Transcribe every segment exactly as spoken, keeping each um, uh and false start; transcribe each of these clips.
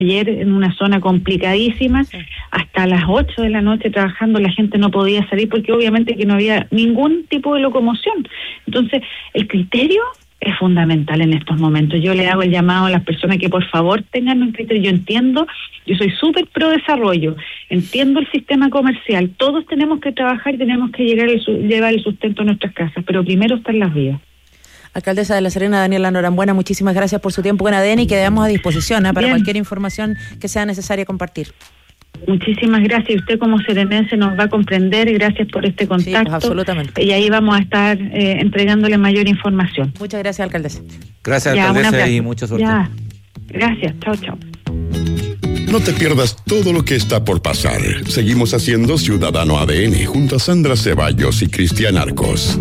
ayer en una zona complicadísima, sí. hasta las ocho de la noche trabajando, la gente no podía salir porque obviamente que no había ningún tipo de locomoción. Entonces, el criterio es fundamental en estos momentos. Yo le hago el llamado a las personas que por favor tengan un criterio. Yo entiendo, yo soy súper pro desarrollo, entiendo el sistema comercial, todos tenemos que trabajar y tenemos que llegar el, llevar el sustento a nuestras casas, pero primero están las vías. Alcaldesa de La Serena, Daniela Norambuena, muchísimas gracias por su tiempo en A D N y quedamos a disposición ¿eh? para Bien. cualquier información que sea necesaria compartir. Muchísimas gracias. Usted como serenense nos va a comprender. Gracias por este contacto. Sí, pues absolutamente. Y ahí vamos a estar eh, entregándole mayor información. Muchas gracias, alcaldesa. Gracias, ya, alcaldesa, y mucha suerte. Ya. Gracias. Chao, chao. No te pierdas todo lo que está por pasar. Seguimos haciendo Ciudadano A D N junto a Sandra Ceballos y Cristian Arcos.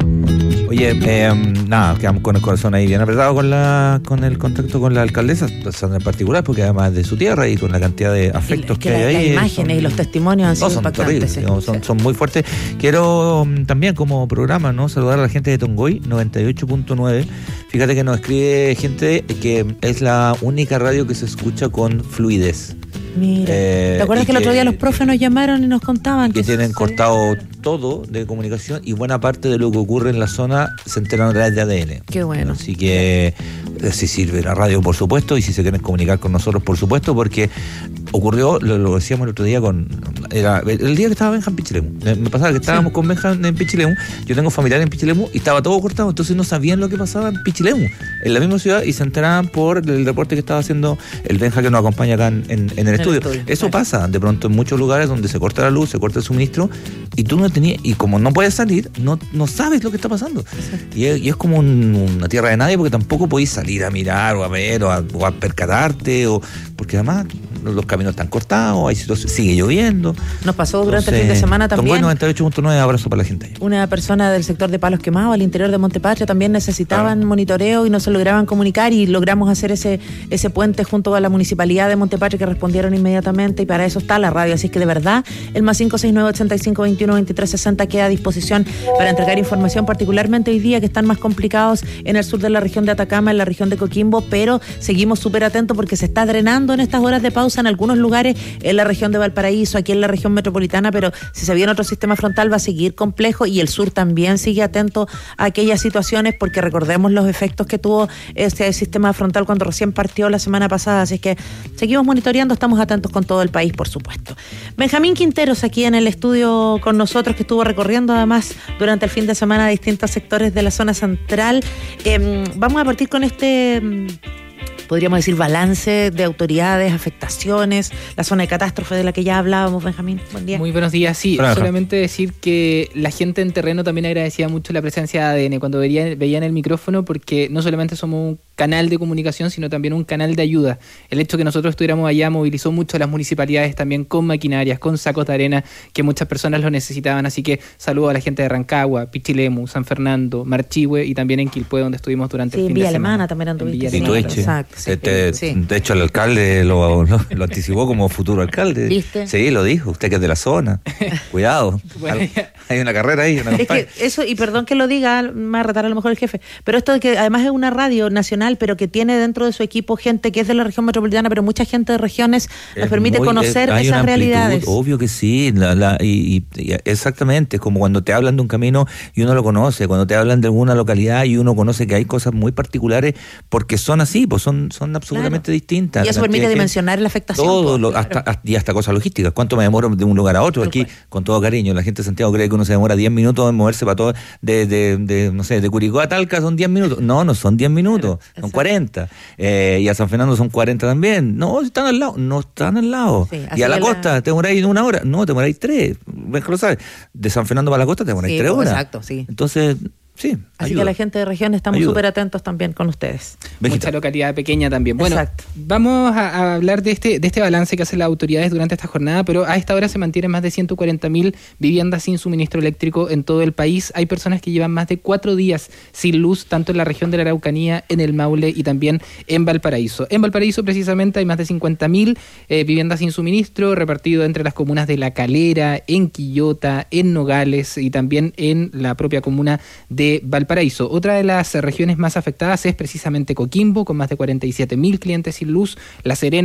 Oye, eh, nada, quedamos con el corazón ahí bien apretado con la con el contacto con la alcaldesa, Sandra en particular, porque además de su tierra y con la cantidad de afectos que, que hay la, ahí. Las imágenes son, y los testimonios han sido no, son impactantes. Terribles, sí, digamos, son, sí. son muy fuertes. Quiero um, también como programa, ¿no? saludar a la gente de Tongoy, noventa y ocho punto nueve. Fíjate que nos escribe gente que es la única radio que se escucha con fluidez. Mira, eh, ¿te acuerdas que el otro día los profes nos llamaron y nos contaban que, que tienen se... cortado todo de comunicación y buena parte de lo que ocurre en la zona se enteran a través de A D N? Qué bueno. Así que si sirve la radio, por supuesto, y si se quieren comunicar con nosotros, por supuesto, porque ocurrió, lo, lo decíamos el otro día con era el día que estaba Benja en Pichilemu. Me pasaba que estábamos sí. con Benja en Pichilemu, yo tengo familiares en Pichilemu y estaba todo cortado, entonces no sabían lo que pasaba en Pichilemu, en la misma ciudad, y se enteraban por el reporte que estaba haciendo el Benja que nos acompaña acá en, en, en el estudio. El estudio. Eso claro. pasa de pronto en muchos lugares donde se corta la luz, se corta el suministro y tú no tenías, y como no puedes salir, no, no sabes lo que está pasando. Y es, y es como un, una tierra de nadie porque tampoco podéis salir a mirar o a ver o a, o a percatarte, o porque además los caminos están cortados, hay situaciones, sigue lloviendo. Nos pasó durante Entonces, el fin de semana también. Tongoy noventa y ocho punto nueve, abrazo para la gente. Una persona del sector de Palos Quemados al interior de Montepatria también necesitaban ah. monitoreo y no se lograban comunicar, y logramos hacer ese ese puente junto a la municipalidad de Montepatria, que respondieron inmediatamente, y para eso está la radio. Así que de verdad, el más cinco seis nueve ochenta y cinco veintiuno veintitrés sesenta queda a disposición para entregar información, particularmente hoy día que están más complicados en el sur de la región de Atacama, en la región de Coquimbo, pero seguimos súper atentos porque se está drenando en estas horas de pausa en algunos lugares en la región de Valparaíso, aquí en la región metropolitana, pero si se viene otro sistema frontal va a seguir complejo, y el sur también sigue atento a aquellas situaciones, porque recordemos los efectos que tuvo este sistema frontal cuando recién partió la semana pasada. Así que seguimos monitoreando, estamos atentos con todo el país, por supuesto. Benjamín Quinteros aquí en el estudio con nosotros, que estuvo recorriendo además durante el fin de semana distintos sectores de la zona central. Eh, vamos a partir con este... podríamos decir balance de autoridades, afectaciones, la zona de catástrofe de la que ya hablábamos, Benjamín. Buen día. Muy buenos días. Sí, Hola. Solamente decir que la gente en terreno también agradecía mucho la presencia de A D N cuando veían, veían el micrófono, porque no solamente somos un canal de comunicación, sino también un canal de ayuda. El hecho que nosotros estuviéramos allá movilizó mucho a las municipalidades también con maquinarias, con sacos de arena, que muchas personas lo necesitaban. Así que saludo a la gente de Rancagua, Pichilemu, San Fernando, Marchihue y también en Quilpué, donde estuvimos durante sí, el fin Villa de semana. Alemana también anduviste. Y Tueche. Exacto. Sí, te, sí. De hecho, el alcalde lo, lo, lo anticipó como futuro alcalde. ¿Viste? Sí, lo dijo. Usted que es de la zona. Cuidado. Bueno, hay una carrera ahí. Una es que eso, y perdón que lo diga, me va a retar a lo mejor el jefe, pero esto de que además es una radio nacional, pero que tiene dentro de su equipo gente que es de la región metropolitana, pero mucha gente de regiones, nos es permite muy, conocer es, esas realidades. Obvio que sí. La, la, y, y exactamente. Es como cuando te hablan de un camino y uno lo conoce, cuando te hablan de alguna localidad y uno conoce que hay cosas muy particulares, porque son así, pues son, son absolutamente claro. distintas. Y eso permite dimensionar la afectación. Todo, pues, lo, claro. hasta, hasta, y hasta cosas logísticas. ¿Cuánto me demoro de un lugar a otro? Aquí, con todo cariño, la gente de Santiago cree que uno se demora diez minutos en moverse para todo, de, de, de, no sé, de Curicó a Talca son diez minutos. No, no son diez minutos, claro. son cuarenta. Eh, y a San Fernando son cuarenta también. No, están al lado, no están al lado. Sí, y a la costa, la... ¿te demoráis una hora? No, te demoráis tres. Ves que lo sabes. De San Fernando para la costa te demoráis sí, tres horas. Exacto, sí. Entonces... Sí, así ayuda. Que la gente de región estamos súper atentos también con ustedes. Vegeta. Mucha localidad pequeña también. Bueno, exacto. Vamos a, a hablar de este de este balance que hacen las autoridades durante esta jornada, pero a esta hora se mantienen más de ciento cuarenta mil viviendas sin suministro eléctrico en todo el país. Hay personas que llevan más de cuatro días sin luz, tanto en la región de la Araucanía, en el Maule y también en Valparaíso. En Valparaíso precisamente hay más de cincuenta mil eh, viviendas sin suministro, repartido entre las comunas de La Calera, en Quillota, en Nogales y también en la propia comuna de Valparaíso. Otra de las regiones más afectadas es precisamente Coquimbo, con más de cuarenta y siete mil clientes sin luz, La Serena,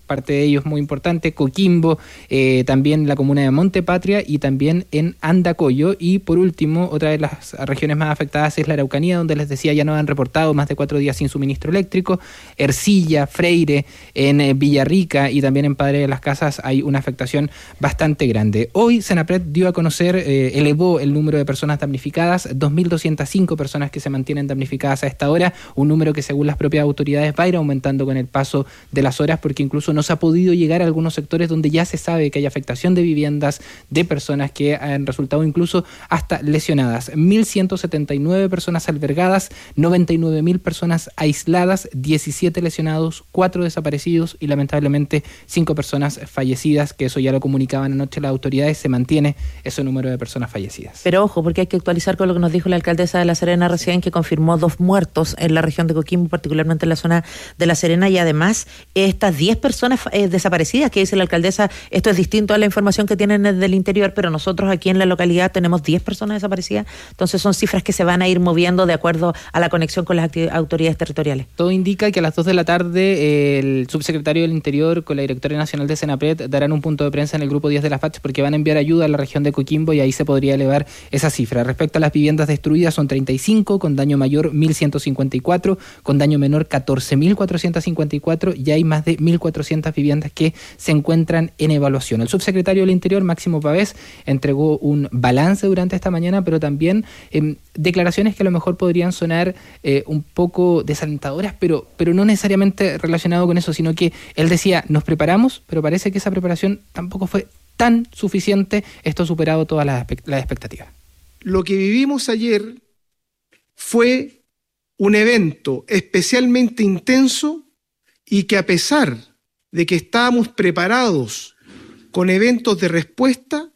parte de ellos muy importante, Coquimbo, eh, también la comuna de Montepatria y también en Andacollo. Y por último, otra de las regiones más afectadas es la Araucanía, donde les decía ya no han reportado más de cuatro días sin suministro eléctrico. Ercilla, Freire, en eh, Villarrica y también en Padre de las Casas hay una afectación bastante grande. Hoy Senapred dio a conocer, eh, elevó el número de personas damnificadas, dos mil doscientas cinco personas que se mantienen damnificadas a esta hora, un número que según las propias autoridades va a ir aumentando con el paso de las horas, porque incluso no se ha podido llegar a algunos sectores donde ya se sabe que hay afectación de viviendas, de personas que han resultado incluso hasta lesionadas. mil ciento setenta y nueve personas albergadas, noventa y nueve mil personas aisladas, diecisiete lesionados, cuatro desaparecidos y lamentablemente cinco personas fallecidas, que eso ya lo comunicaban anoche las autoridades, se mantiene ese número de personas fallecidas. Pero ojo, porque hay que actualizar con lo que nos dijo la alcaldesa de La Serena recién, que confirmó dos muertos en la región de Coquimbo, particularmente en la zona de La Serena, y además estas diez personas eh, desaparecidas que dice la alcaldesa, esto es distinto a la información que tienen desde el interior, pero nosotros aquí en la localidad tenemos diez personas desaparecidas, entonces son cifras que se van a ir moviendo de acuerdo a la conexión con las autoridades territoriales. Todo indica que a las dos de la tarde eh, el subsecretario del Interior con la directora nacional de Senapred darán un punto de prensa en el grupo diez de la F A C H, porque van a enviar ayuda a la región de Coquimbo y ahí se podría elevar esa cifra. Respecto a las viviendas destruidas, son treinta y cinco, con daño mayor mil ciento cincuenta y cuatro, con daño menor catorce mil cuatrocientos cincuenta y cuatro y hay más de mil cuatrocientas viviendas que se encuentran en evaluación. El subsecretario del Interior, Máximo Pavés, entregó un balance durante esta mañana, pero también eh, declaraciones que a lo mejor podrían sonar eh, un poco desalentadoras, pero, pero no necesariamente relacionado con eso, sino que él decía, nos preparamos, pero parece que esa preparación tampoco fue tan suficiente, esto ha superado todas las, las expectativas. Lo que vivimos ayer fue un evento especialmente intenso y que a pesar de que estábamos preparados con eventos de respuesta,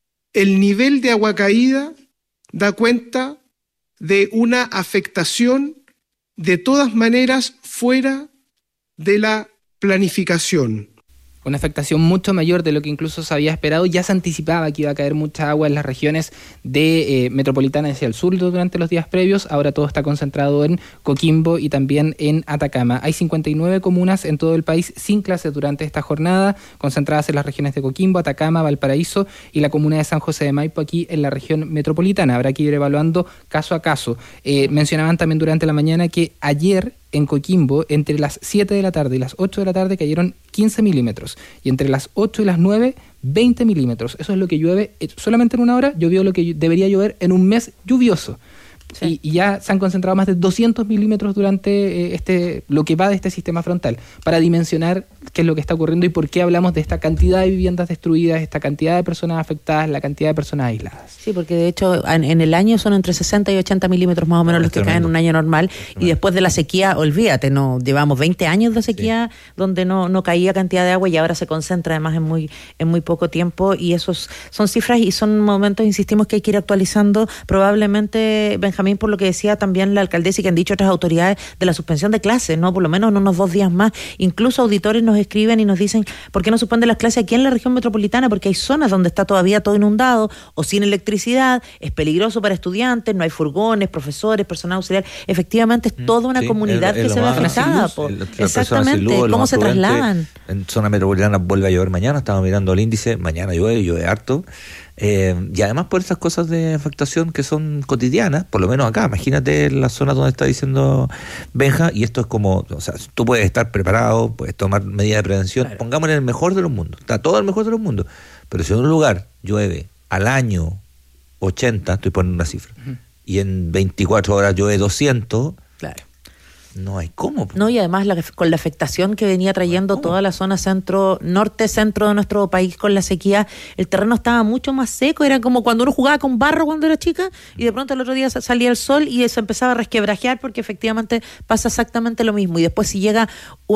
el nivel de agua caída da cuenta de una afectación de todas maneras fuera de la planificación. Una afectación mucho mayor de lo que incluso se había esperado. Ya se anticipaba que iba a caer mucha agua en las regiones de eh, metropolitana hacia el sur durante los días previos. Ahora todo está concentrado en Coquimbo y también en Atacama. Hay cincuenta y nueve comunas en todo el país sin clases durante esta jornada, concentradas en las regiones de Coquimbo, Atacama, Valparaíso y la comuna de San José de Maipo, aquí en la región metropolitana. Habrá que ir evaluando caso a caso. Eh, mencionaban también durante la mañana que ayer en Coquimbo, entre las siete de la tarde y las ocho de la tarde cayeron quince milímetros. Y entre las ocho y las nueve, veinte milímetros. Eso es lo que llueve solamente en una hora. Llovió lo que debería llover en un mes lluvioso. Sí. Y, y ya se han concentrado más de doscientos milímetros durante eh, este lo que va de este sistema frontal, para dimensionar qué es lo que está ocurriendo y por qué hablamos de esta cantidad de viviendas destruidas, esta cantidad de personas afectadas, la cantidad de personas aisladas. Sí, porque de hecho en, en el año son entre sesenta y ochenta milímetros más o menos no, los que caen en un año normal, y después de la sequía, olvídate, no llevamos veinte años de sequía sí. donde no, no caía cantidad de agua y ahora se concentra además en muy, en muy poco tiempo, y esos son cifras y son momentos, insistimos, que hay que ir actualizando. Probablemente, Benjamín, por lo que decía también la alcaldesa y que han dicho otras autoridades, de la suspensión de clases, ¿no? Por lo menos en unos dos días más. Incluso auditores nos escriben y nos dicen, ¿por qué no suspenden las clases aquí en la región metropolitana? Porque hay zonas donde está todavía todo inundado o sin electricidad, es peligroso para estudiantes, no hay furgones, profesores, personal auxiliar. Efectivamente es toda una sí, comunidad es, es que se ve afectada. Por, el, exactamente, luz, ¿cómo se trasladan? En zona metropolitana vuelve a llover mañana, estamos mirando el índice, mañana llueve, llueve harto. Eh, y además por esas cosas de afectación que son cotidianas, por lo menos acá, imagínate la zona donde está diciendo Benja, y esto es como, o sea, tú puedes estar preparado, puedes tomar medidas de prevención, claro. Pongamos en el mejor de los mundos, está todo el mejor de los mundos, pero si en un lugar llueve al año ochenta, estoy poniendo una cifra, uh-huh. y en veinticuatro horas llueve doscientos, claro. No hay cómo. No, y además la, con la afectación que venía trayendo no toda la zona centro, norte, centro de nuestro país con la sequía, el terreno estaba mucho más seco, era como cuando uno jugaba con barro cuando era chica y de pronto el otro día salía el sol y se empezaba a resquebrajear, porque efectivamente pasa exactamente lo mismo, y después si llega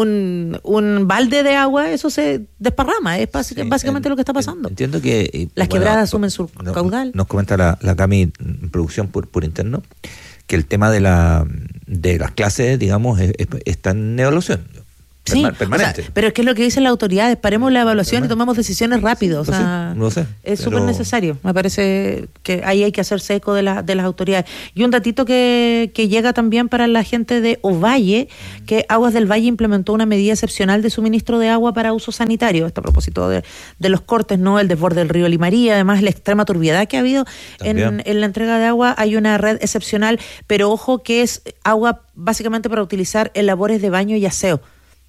un, un balde de agua, eso se desparrama, es básic, sí, básicamente en, lo que está pasando. Entiendo que eh, las bueno, quebradas asumen su no, caudal. Nos comenta la, la Cami en producción por, por interno que el tema de la de las clases, digamos, es, es, está en evaluación. Sí, permanente. O sea, pero es que es lo que dicen las autoridades, paremos la evaluación y tomamos decisiones rápido. O sea, no sé, es pero... súper necesario. Me parece que ahí hay que hacerse eco de, la, de las autoridades. Y un datito que, que llega también para la gente de Ovalle, que Aguas del Valle implementó una medida excepcional de suministro de agua para uso sanitario. Esto a propósito de, de los cortes, ¿no? El desborde del río Limarí, además la extrema turbiedad que ha habido en, en la entrega de agua. Hay una red excepcional, pero ojo que es agua básicamente para utilizar en labores de baño y aseo.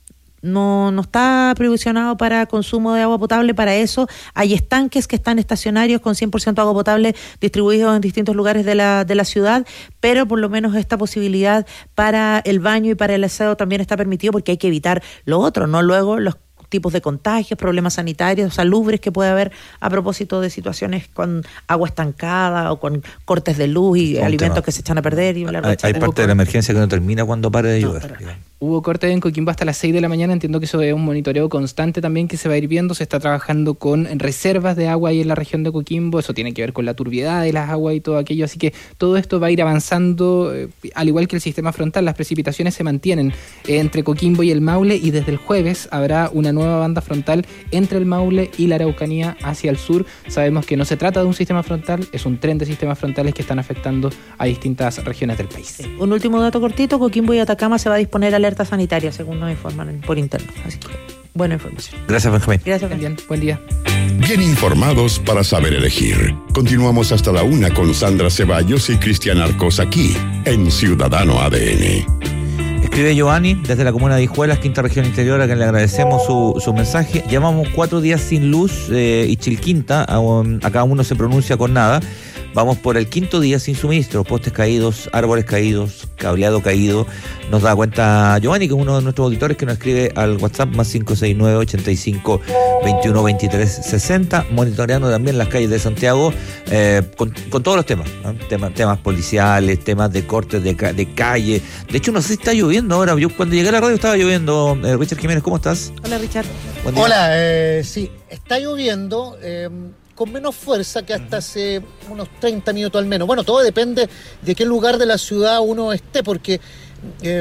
No, no está provisionado para consumo de agua potable. Para eso hay estanques que están estacionarios con cien por ciento agua potable distribuidos en distintos lugares de la, de la ciudad, pero por lo menos esta posibilidad para el baño y para el aseo también está permitido, porque hay que evitar lo otro, no luego los tipos de contagios, problemas sanitarios, salubres que puede haber a propósito de situaciones con agua estancada o con cortes de luz y alimentos tema. que se echan a perder. Y bla, bla, hay hay parte de la emergencia que no termina cuando pare de llover. No, Hubo corte en Coquimbo hasta las seis de la mañana. Entiendo que eso es un monitoreo constante también que se va a ir viendo. Se está trabajando con reservas de agua ahí en la región de Coquimbo. Eso tiene que ver con la turbiedad de las aguas y todo aquello. Así que todo esto va a ir avanzando, eh, al igual que el sistema frontal. Las precipitaciones se mantienen eh, entre Coquimbo y el Maule, y desde el jueves habrá una nueva banda frontal entre el Maule y la Araucanía hacia el sur. Sabemos que no se trata de un sistema frontal, es un tren de sistemas frontales que están afectando a distintas regiones del país. Un último dato cortito: Coquimbo y Atacama se va a disponer alerta sanitaria, según nos informan por interno. Así que, buena información. Gracias, Benjamín. Gracias, Benjamín. Bien, buen día. Bien informados para saber elegir. Continuamos hasta la una con Sandra Ceballos y Cristian Arcos aquí en Ciudadano A D N. Escribe Giovanni desde la comuna de Hijuelas, quinta región interior, a quien le agradecemos su, su mensaje. Llevamos cuatro días sin luz eh, y Chilquinta, a, a cada uno se pronuncia con nada. Vamos por el quinto día sin suministro, postes caídos, árboles caídos, cableado caído. Nos da cuenta Giovanni, que es uno de nuestros auditores, que nos escribe al WhatsApp más cinco seis nueve, ochenta y cinco, veintiuno, veintitrés, sesenta, monitoreando también las calles de Santiago eh, con, con todos los temas, ¿no? temas, temas policiales, temas de cortes de, de calle. De hecho, no sé si está lloviendo ahora. Yo cuando llegué a la radio estaba lloviendo. Eh, Richard Jiménez, ¿cómo estás? Hola, Richard. Hola, eh, sí, está lloviendo. Eh, con menos fuerza que hasta hace unos treinta minutos al menos. Bueno, todo depende de qué lugar de la ciudad uno esté, porque eh,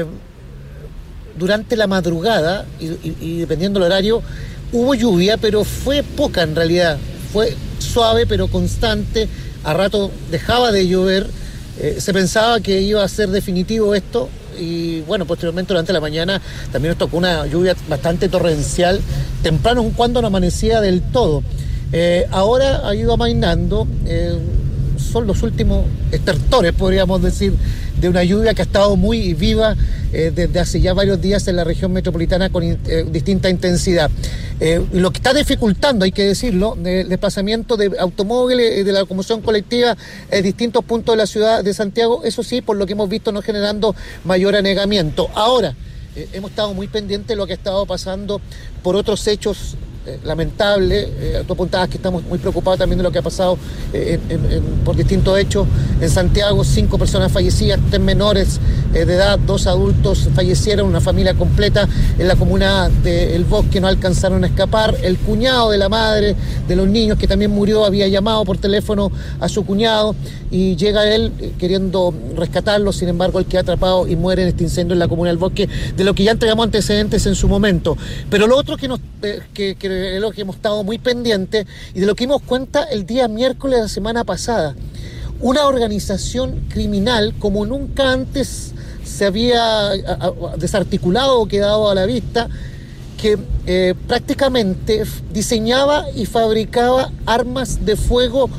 durante la madrugada, y, y, y dependiendo del horario, hubo lluvia, pero fue poca en realidad. Fue suave, pero constante. A rato dejaba de llover. Eh, se pensaba que iba a ser definitivo esto. Y bueno, posteriormente durante la mañana también nos tocó una lluvia bastante torrencial, temprano cuando no amanecía del todo. Eh, ahora ha ido amainando, eh, son los últimos estertores, podríamos decir, de una lluvia que ha estado muy viva eh, desde hace ya varios días en la región metropolitana con eh, distinta intensidad. Eh, lo que está dificultando, hay que decirlo, el desplazamiento de automóviles, de la locomoción colectiva en distintos puntos de la ciudad de Santiago, eso sí, por lo que hemos visto, no generando mayor anegamiento. Ahora, eh, hemos estado muy pendientes de lo que ha estado pasando por otros hechos lamentable. Eh, tú apuntabas que estamos muy preocupados también de lo que ha pasado eh, en, en, por distintos hechos en Santiago. Cinco personas fallecidas, tres menores eh, de edad, dos adultos fallecieron, una familia completa en la comuna de El Bosque, no alcanzaron a escapar. El cuñado de la madre de los niños, que también murió, había llamado por teléfono a su cuñado y llega él eh, queriendo rescatarlo. Sin embargo, él queda atrapado y muere en este incendio en la comuna del Bosque, de lo que ya entregamos antecedentes en su momento. Pero lo otro que nos eh, que, que de lo que hemos estado muy pendientes y de lo que dimos cuenta el día miércoles de la semana pasada. Una organización criminal como nunca antes se había desarticulado o quedado a la vista, que eh, prácticamente diseñaba y fabricaba armas de fuego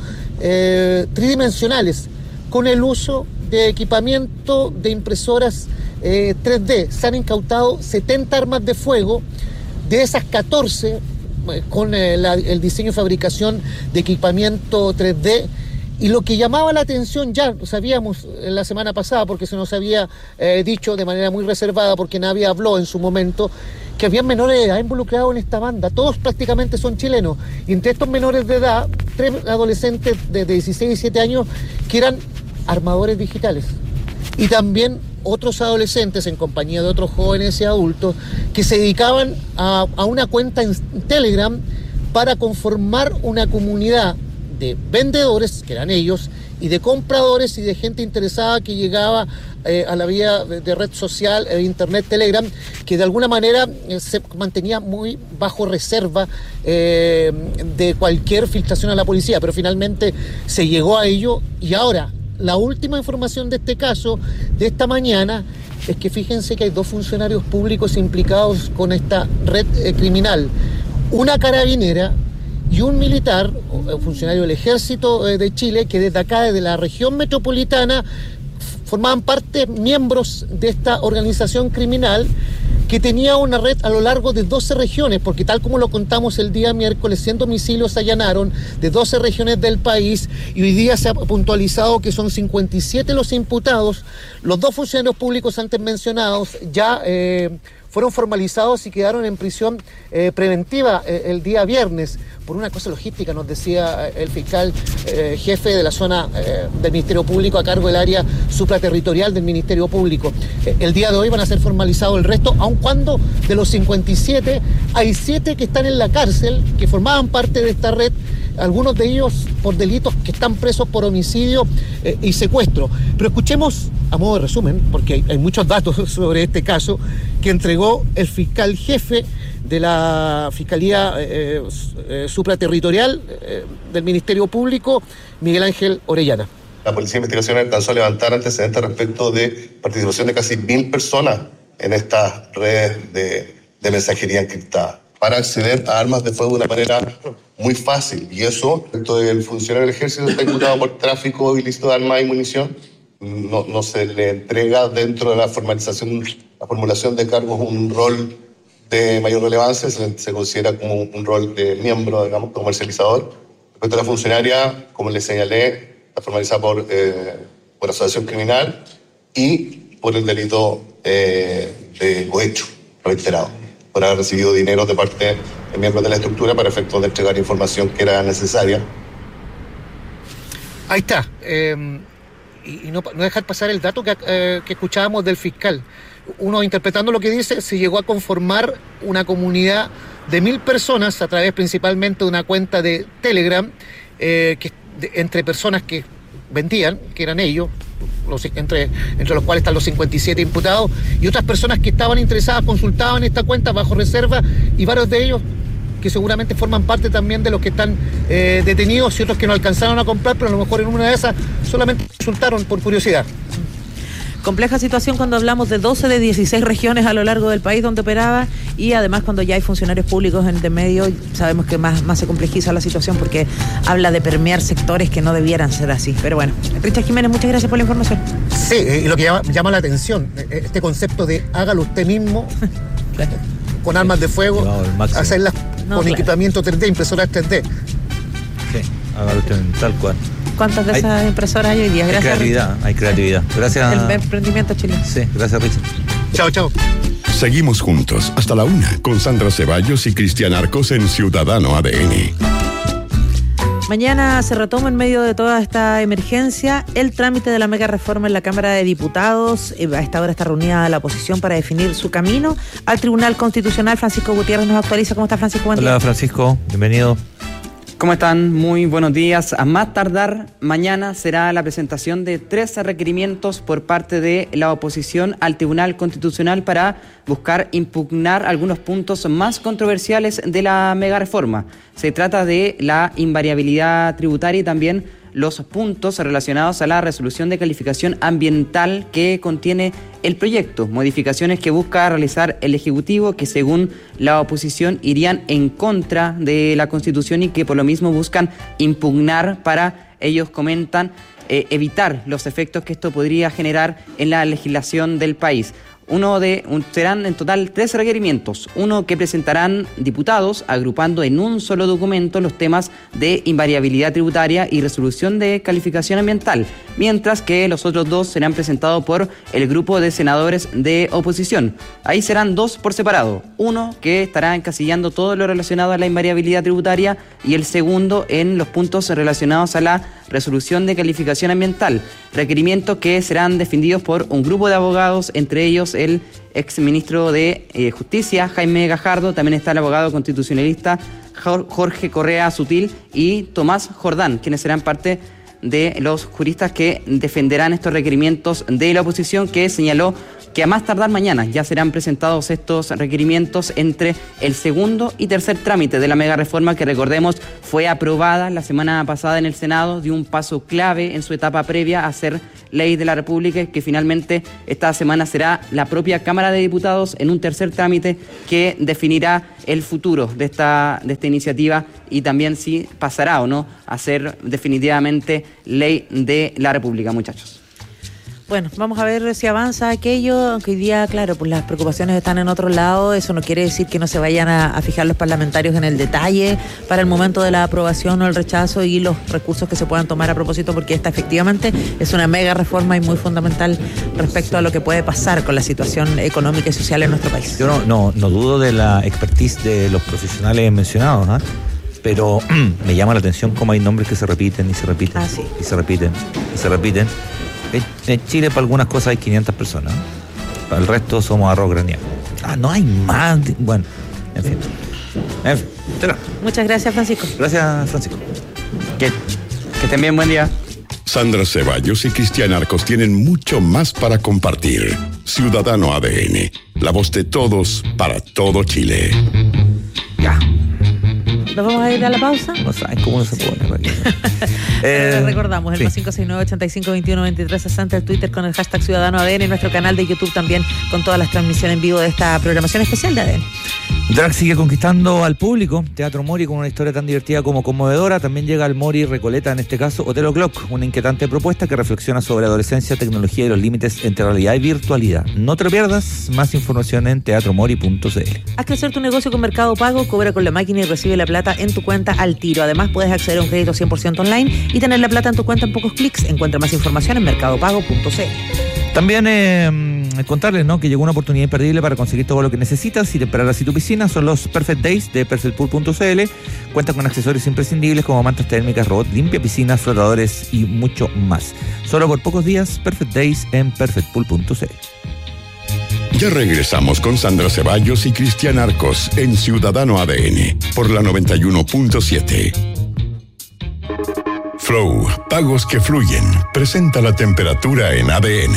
eh, tridimensionales con el uso de equipamiento de impresoras eh, tres D. Se han incautado setenta armas de fuego, de esas catorce con el, el diseño y fabricación de equipamiento tres D. Y lo que llamaba la atención, ya lo sabíamos la semana pasada, porque se nos había eh, dicho de manera muy reservada, porque nadie habló en su momento, que había menores de edad involucrados en esta banda. Todos prácticamente son chilenos. Y entre estos menores de edad, tres adolescentes de dieciséis y diecisiete años que eran armadores digitales. Y también otros adolescentes en compañía de otros jóvenes y adultos que se dedicaban a, a una cuenta en Telegram para conformar una comunidad de vendedores, que eran ellos, y de compradores y de gente interesada que llegaba eh, a la vía de, de red social, eh, internet, Telegram, que de alguna manera eh, se mantenía muy bajo reserva eh, de cualquier filtración a la policía, pero finalmente se llegó a ello. Y ahora, la última información de este caso, de esta mañana, es que fíjense que hay dos funcionarios públicos implicados con esta red eh, criminal, una carabinera y un militar, un funcionario del Ejército de Chile, que desde acá, desde la región metropolitana, formaban parte, miembros de esta organización criminal, que tenía una red a lo largo de doce regiones, porque tal como lo contamos el día miércoles, cien domicilios se allanaron de doce regiones del país, y hoy día se ha puntualizado que son cincuenta y siete los imputados. Los dos funcionarios públicos antes mencionados ya eh, fueron formalizados y quedaron en prisión eh, preventiva eh, el día viernes por una cosa logística, nos decía el fiscal eh, jefe de la zona eh, del Ministerio Público a cargo del área supraterritorial del Ministerio Público. Eh, el día de hoy van a ser formalizados el resto, aun cuando de los cincuenta y siete hay siete que están en la cárcel, que formaban parte de esta red, algunos de ellos por delitos que están presos por homicidio eh, y secuestro. Pero escuchemos, a modo de resumen, porque hay, hay muchos datos sobre este caso, que entregó el fiscal jefe de la Fiscalía eh, eh, Supraterritorial eh, del Ministerio Público, Miguel Ángel Orellana. La Policía de Investigación alcanzó a levantar antecedentes respecto de participación de casi mil personas en estas redes de, de mensajería encriptada para acceder a armas de fuego de una manera muy fácil. Y eso, respecto del funcionario del Ejército, está imputado por tráfico ilícito de armas y munición. No, no se le entrega dentro de la formalización, la formulación de cargos un rol de mayor relevancia, se, se considera como un rol de miembro, digamos, comercializador. Respecto a la funcionaria, como le señalé, está formalizada por, eh, por asociación criminal y por el delito eh, de cohecho reiterado, por haber recibido dinero de parte de miembros de la estructura para efectos de entregar información que era necesaria. Ahí está. Eh, y y no, no dejar pasar el dato que, eh, que escuchábamos del fiscal. Uno, interpretando lo que dice, se llegó a conformar una comunidad de mil personas a través principalmente de una cuenta de Telegram, eh, que, de, entre personas que vendían, que eran ellos, los, entre, entre los cuales están los cincuenta y siete imputados, y otras personas que estaban interesadas consultaban esta cuenta bajo reserva, y varios de ellos que seguramente forman parte también de los que están eh, detenidos y otros que no alcanzaron a comprar, pero a lo mejor en una de esas solamente consultaron por curiosidad. Compleja situación cuando hablamos de doce de dieciséis regiones a lo largo del país donde operaba, y además cuando ya hay funcionarios públicos en el medio, sabemos que más, más se complejiza la situación porque habla de permear sectores que no debieran ser así. Pero bueno, Richard Jiménez, muchas gracias por la información. Sí, y lo que llama, llama la atención, este concepto de hágalo usted mismo, claro, con armas de fuego, no, hacerlas no, con claro. equipamiento tres D, impresoras tres D. Sí, hágalo usted tal cual. ¿Cuántas de hay, esas impresoras hay hoy día? Gracias. Hay creatividad, hay creatividad. Gracias. El emprendimiento chileno. Sí, gracias, Richard. Chao, chao. Seguimos juntos hasta la una con Sandra Ceballos y Cristian Arcos en Ciudadano A D N. Mañana se retoma en medio de toda esta emergencia el trámite de la mega reforma en la Cámara de Diputados. A esta hora está reunida la oposición para definir su camino al Tribunal Constitucional. Francisco Gutiérrez nos actualiza. ¿Cómo está, Francisco? Buen día. Hola, Francisco. Bienvenido. ¿Cómo están? Muy buenos días. A más tardar, mañana será la presentación de tres requerimientos por parte de la oposición al Tribunal Constitucional para buscar impugnar algunos puntos más controversiales de la mega reforma. Se trata de la invariabilidad tributaria y también los puntos relacionados a la resolución de calificación ambiental que contiene el proyecto, modificaciones que busca realizar el Ejecutivo que según la oposición irían en contra de la Constitución y que por lo mismo buscan impugnar para, ellos comentan, eh, evitar los efectos que esto podría generar en la legislación del país. Uno de, un, serán en total tres requerimientos, uno que presentarán diputados agrupando en un solo documento los temas de invariabilidad tributaria y resolución de calificación ambiental, mientras que los otros dos serán presentados por el grupo de senadores de oposición. Ahí serán dos por separado, uno que estará encasillando todo lo relacionado a la invariabilidad tributaria y el segundo en los puntos relacionados a la resolución de calificación ambiental, requerimientos que serán defendidos por un grupo de abogados, entre ellos el exministro de eh, Justicia, Jaime Gajardo, también está el abogado constitucionalista Jorge Correa Sutil y Tomás Jordán, quienes serán parte de los juristas que defenderán estos requerimientos de la oposición, que señaló que a más tardar mañana ya serán presentados estos requerimientos entre el segundo y tercer trámite de la mega reforma que, recordemos, fue aprobada la semana pasada en el Senado, dio un paso clave en su etapa previa a ser ley de la República, que finalmente esta semana será la propia Cámara de Diputados en un tercer trámite que definirá el futuro de esta, de esta iniciativa y también si pasará o no a ser definitivamente ley de la República, muchachos. Bueno, vamos a ver si avanza aquello, aunque hoy día, claro, pues las preocupaciones están en otro lado. Eso no quiere decir que no se vayan a, a fijar los parlamentarios en el detalle para el momento de la aprobación o el rechazo y los recursos que se puedan tomar a propósito, porque esta efectivamente es una mega reforma y muy fundamental respecto a lo que puede pasar con la situación económica y social en nuestro país. Yo no, no, no dudo de la expertise de los profesionales mencionados, ¿eh? Pero me llama la atención cómo hay nombres que se repiten y se repiten ah, sí. y se repiten y se repiten. En Chile para algunas cosas hay quinientas personas, ¿no? Para el resto somos arroz graneado. Ah, no hay más. Bueno, en fin. En fin. Muchas gracias, Francisco. Gracias, Francisco. Que, que estén bien, buen día. Sandra Ceballos y Cristian Arcos tienen mucho más para compartir. Ciudadano A D N, la voz de todos para todo Chile. Ya. ¿Nos vamos a ir a la pausa? No saben cómo se pone. eh, recordamos, el sí. más cinco seis nueve, ochenta y cinco, veintiuno, veintitrés, sesenta, el Twitter con el hashtag Ciudadano A D N, nuestro canal de YouTube también con todas las transmisiones en vivo de esta programación especial de A D N. Drag sigue conquistando al público. Teatro Mori, con una historia tan divertida como conmovedora. También llega al Mori Recoleta, en este caso Hotel O'Clock, una inquietante propuesta que reflexiona sobre adolescencia, tecnología y los límites entre realidad y virtualidad. No te lo pierdas. Más información en teatro mori punto c l. Haz crecer tu negocio con Mercado Pago, cobra con la máquina y recibe la plata en tu cuenta al tiro. Además, puedes acceder a un crédito cien por ciento online y tener la plata en tu cuenta en pocos clics. Encuentra más información en mercado pago punto c l. También eh, contarles, ¿no?, que llegó una oportunidad imperdible para conseguir todo lo que necesitas y temperar así tu piscina. Son los Perfect Days de perfect pool punto c l. Cuentan con accesorios imprescindibles como mantas térmicas, robot limpia piscinas, flotadores y mucho más. Solo por pocos días, Perfect Days en perfect pool punto c l. Ya regresamos con Sandra Ceballos y Cristian Arcos en Ciudadano A D N por la noventa y uno punto siete. Flow, pagos que fluyen, presenta la temperatura en A D N.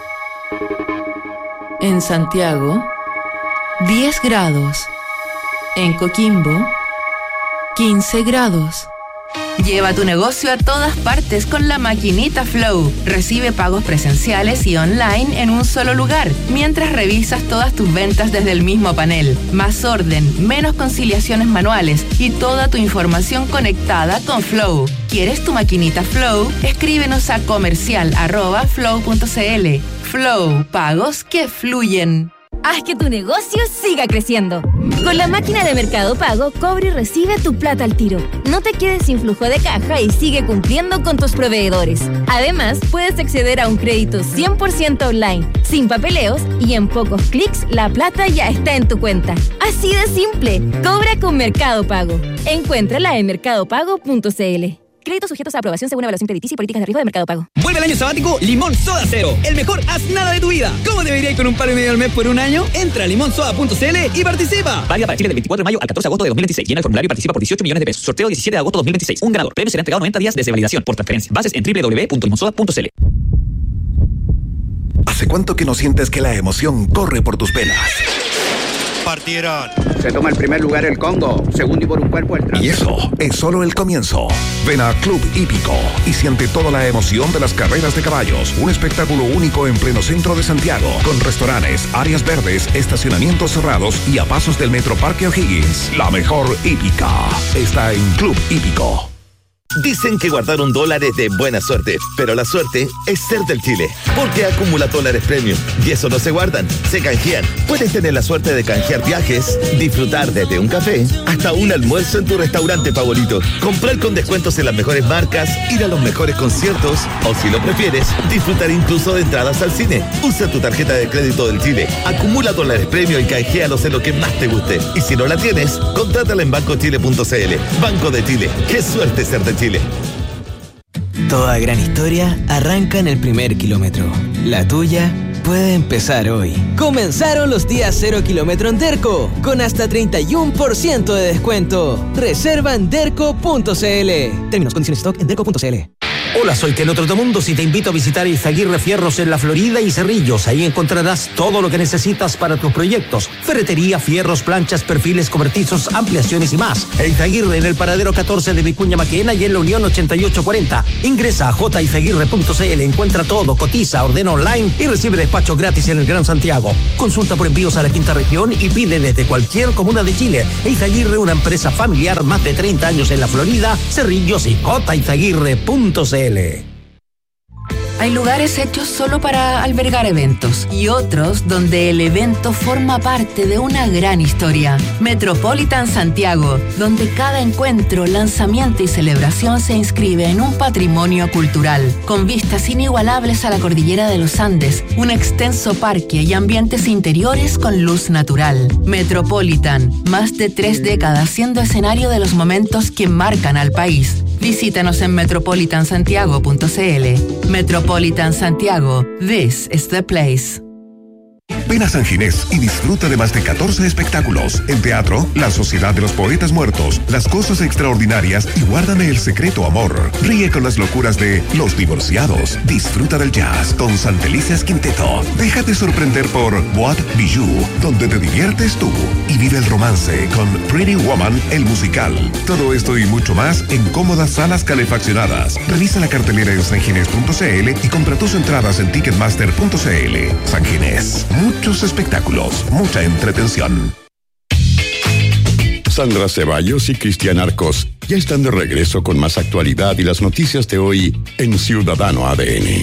En Santiago, diez grados. En Coquimbo, quince grados. Lleva tu negocio a todas partes con la maquinita Flow. Recibe pagos presenciales y online en un solo lugar, mientras revisas todas tus ventas desde el mismo panel. Más orden, menos conciliaciones manuales y toda tu información conectada con Flow. ¿Quieres tu maquinita Flow? Escríbenos a comercial arroba flow punto c l. Flow, pagos que fluyen. Haz que tu negocio siga creciendo. Con la máquina de Mercado Pago, cobra y recibe tu plata al tiro. No te quedes sin flujo de caja y sigue cumpliendo con tus proveedores. Además, puedes acceder a un crédito cien por ciento online, sin papeleos y en pocos clics la plata ya está en tu cuenta. Así de simple. Cobra con Mercado Pago. Encuéntrala en mercado pago punto c l. Créditos sujetos a aprobación según evaluación crediticia y políticas de riesgo de Mercado Pago. Vuelve el año sabático Limón Soda Cero. El mejor haz nada de tu vida. ¿Cómo debería ir con un paro y medio al mes por un año? Entra a limón soda punto c l y participa. Válida para Chile del veinticuatro de mayo al catorce de agosto de dos mil veintiséis. Llena el formulario y participa por dieciocho millones de pesos. Sorteo diecisiete de agosto de dos mil veintiséis. Un ganador. Premio será entregado noventa días desde validación por transferencia. Bases en doble u doble u doble u punto limón soda punto c l. ¿Hace cuánto que no sientes que la emoción corre por tus venas? Partieron. Se toma el primer lugar el Congo, segundo y por un cuerpo el Trans. Y eso es solo el comienzo. Ven a Club Hípico y siente toda la emoción de las carreras de caballos. Un espectáculo único en pleno centro de Santiago, con restaurantes, áreas verdes, estacionamientos cerrados y a pasos del Metro Parque O'Higgins. La mejor hípica está en Club Hípico. Dicen que guardar un dólar es de buena suerte, pero la suerte es ser del Chile, porque acumula dólares premium y eso no se guardan, se canjean. Puedes tener la suerte de canjear viajes, disfrutar desde un café hasta un almuerzo en tu restaurante favorito, comprar con descuentos en las mejores marcas, ir a los mejores conciertos o, si lo prefieres, disfrutar incluso de entradas al cine. Usa tu tarjeta de crédito del Chile, acumula dólares premium y canjealos en lo que más te guste. Y si no la tienes, contrátala en banco chile punto c l. Banco de Chile, qué suerte ser de Chile. Toda gran historia arranca en el primer kilómetro. La tuya puede empezar hoy. Comenzaron los días cero kilómetro en Derco, con hasta treinta y uno por ciento de descuento. Reserva en derco punto c l. Términos, condiciones, stock en derco punto c l. Hola, soy Keno Trotamundos y te invito a visitar Izaguirre Fierros en la Florida y Cerrillos. Ahí encontrarás todo lo que necesitas para tus proyectos. Ferretería, fierros, planchas, perfiles, cobertizos, ampliaciones y más. E Izaguirre en el paradero catorce de Vicuña Maquena y en la Unión ochenta y ocho cuarenta. Ingresa a j izaguirre punto c l, encuentra todo, cotiza, ordena online y recibe despacho gratis en el Gran Santiago. Consulta por envíos a la quinta región y pide desde cualquier comuna de Chile. E Izaguirre, una empresa familiar, más de treinta años en la Florida, Cerrillos y j izaguirre punto c l. Hay lugares hechos solo para albergar eventos y otros donde el evento forma parte de una gran historia. Metropolitan Santiago, donde cada encuentro, lanzamiento y celebración se inscribe en un patrimonio cultural, con vistas inigualables a la cordillera de los Andes, un extenso parque y ambientes interiores con luz natural. Metropolitan, más de tres décadas siendo escenario de los momentos que marcan al país. Visítanos en metropolitan santiago punto c l. Metropolitan Santiago, this is the place. Ven a San Ginés y disfruta de más de catorce espectáculos. En teatro, La Sociedad de los Poetas Muertos, Las Cosas Extraordinarias y Guárdame el Secreto Amor. Ríe con las locuras de Los Divorciados. Disfruta del jazz con Santelices Quinteto. Déjate sorprender por Boîte Bijou, donde te diviertes tú. Y vive el romance con Pretty Woman, el musical. Todo esto y mucho más en cómodas salas calefaccionadas. Revisa la cartelera en sanginés punto c l y compra tus entradas en ticketmaster punto c l. San Ginés. Muchos espectáculos, mucha entretención. Sandra Ceballos y Cristian Arcos ya están de regreso con más actualidad y las noticias de hoy en Ciudadano A D N.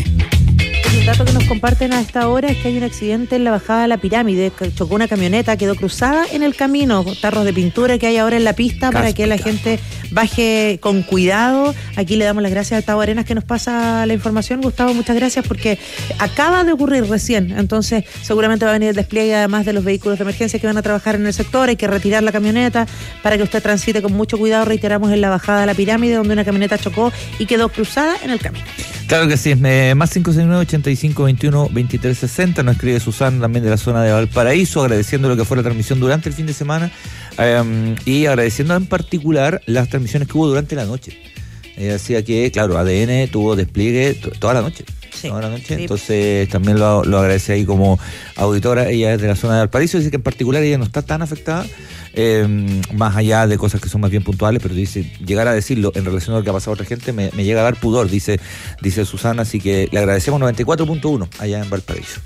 El dato que nos comparten a esta hora es que hay un accidente en la bajada de la pirámide, que chocó una camioneta, quedó cruzada en el camino, tarros de pintura que hay ahora en la pista. Cáspita. Para que la gente baje con cuidado. Aquí le damos las gracias al Tavo Arenas que nos pasa la información. Gustavo, muchas gracias porque acaba de ocurrir recién, entonces seguramente va a venir el despliegue además de los vehículos de emergencia que van a trabajar en el sector. Hay que retirar la camioneta para que usted transite con mucho cuidado. Reiteramos, en la bajada de la pirámide donde una camioneta chocó y quedó cruzada en el camino. Claro que sí, es más cinco seis nueve, ochenta y cinco, veintiuno, veintitrés sesenta. Nos escribe Susana también de la zona de Valparaíso, agradeciendo lo que fue la transmisión durante el fin de semana um, y agradeciendo en particular las transmisiones que hubo durante la noche. Ella decía que, claro, A D N tuvo despliegue t- toda la noche. Sí, toda la noche, sí. Entonces también lo, lo agradece ahí como auditora. Ella es de la zona de Valparaíso, dice que en particular ella no está tan afectada, eh, más allá de cosas que son más bien puntuales, pero dice, llegar a decirlo en relación a lo que ha pasado a otra gente me, me llega a dar pudor, dice, dice Susana, así que le agradecemos. Noventa y cuatro punto uno allá en Valparaíso.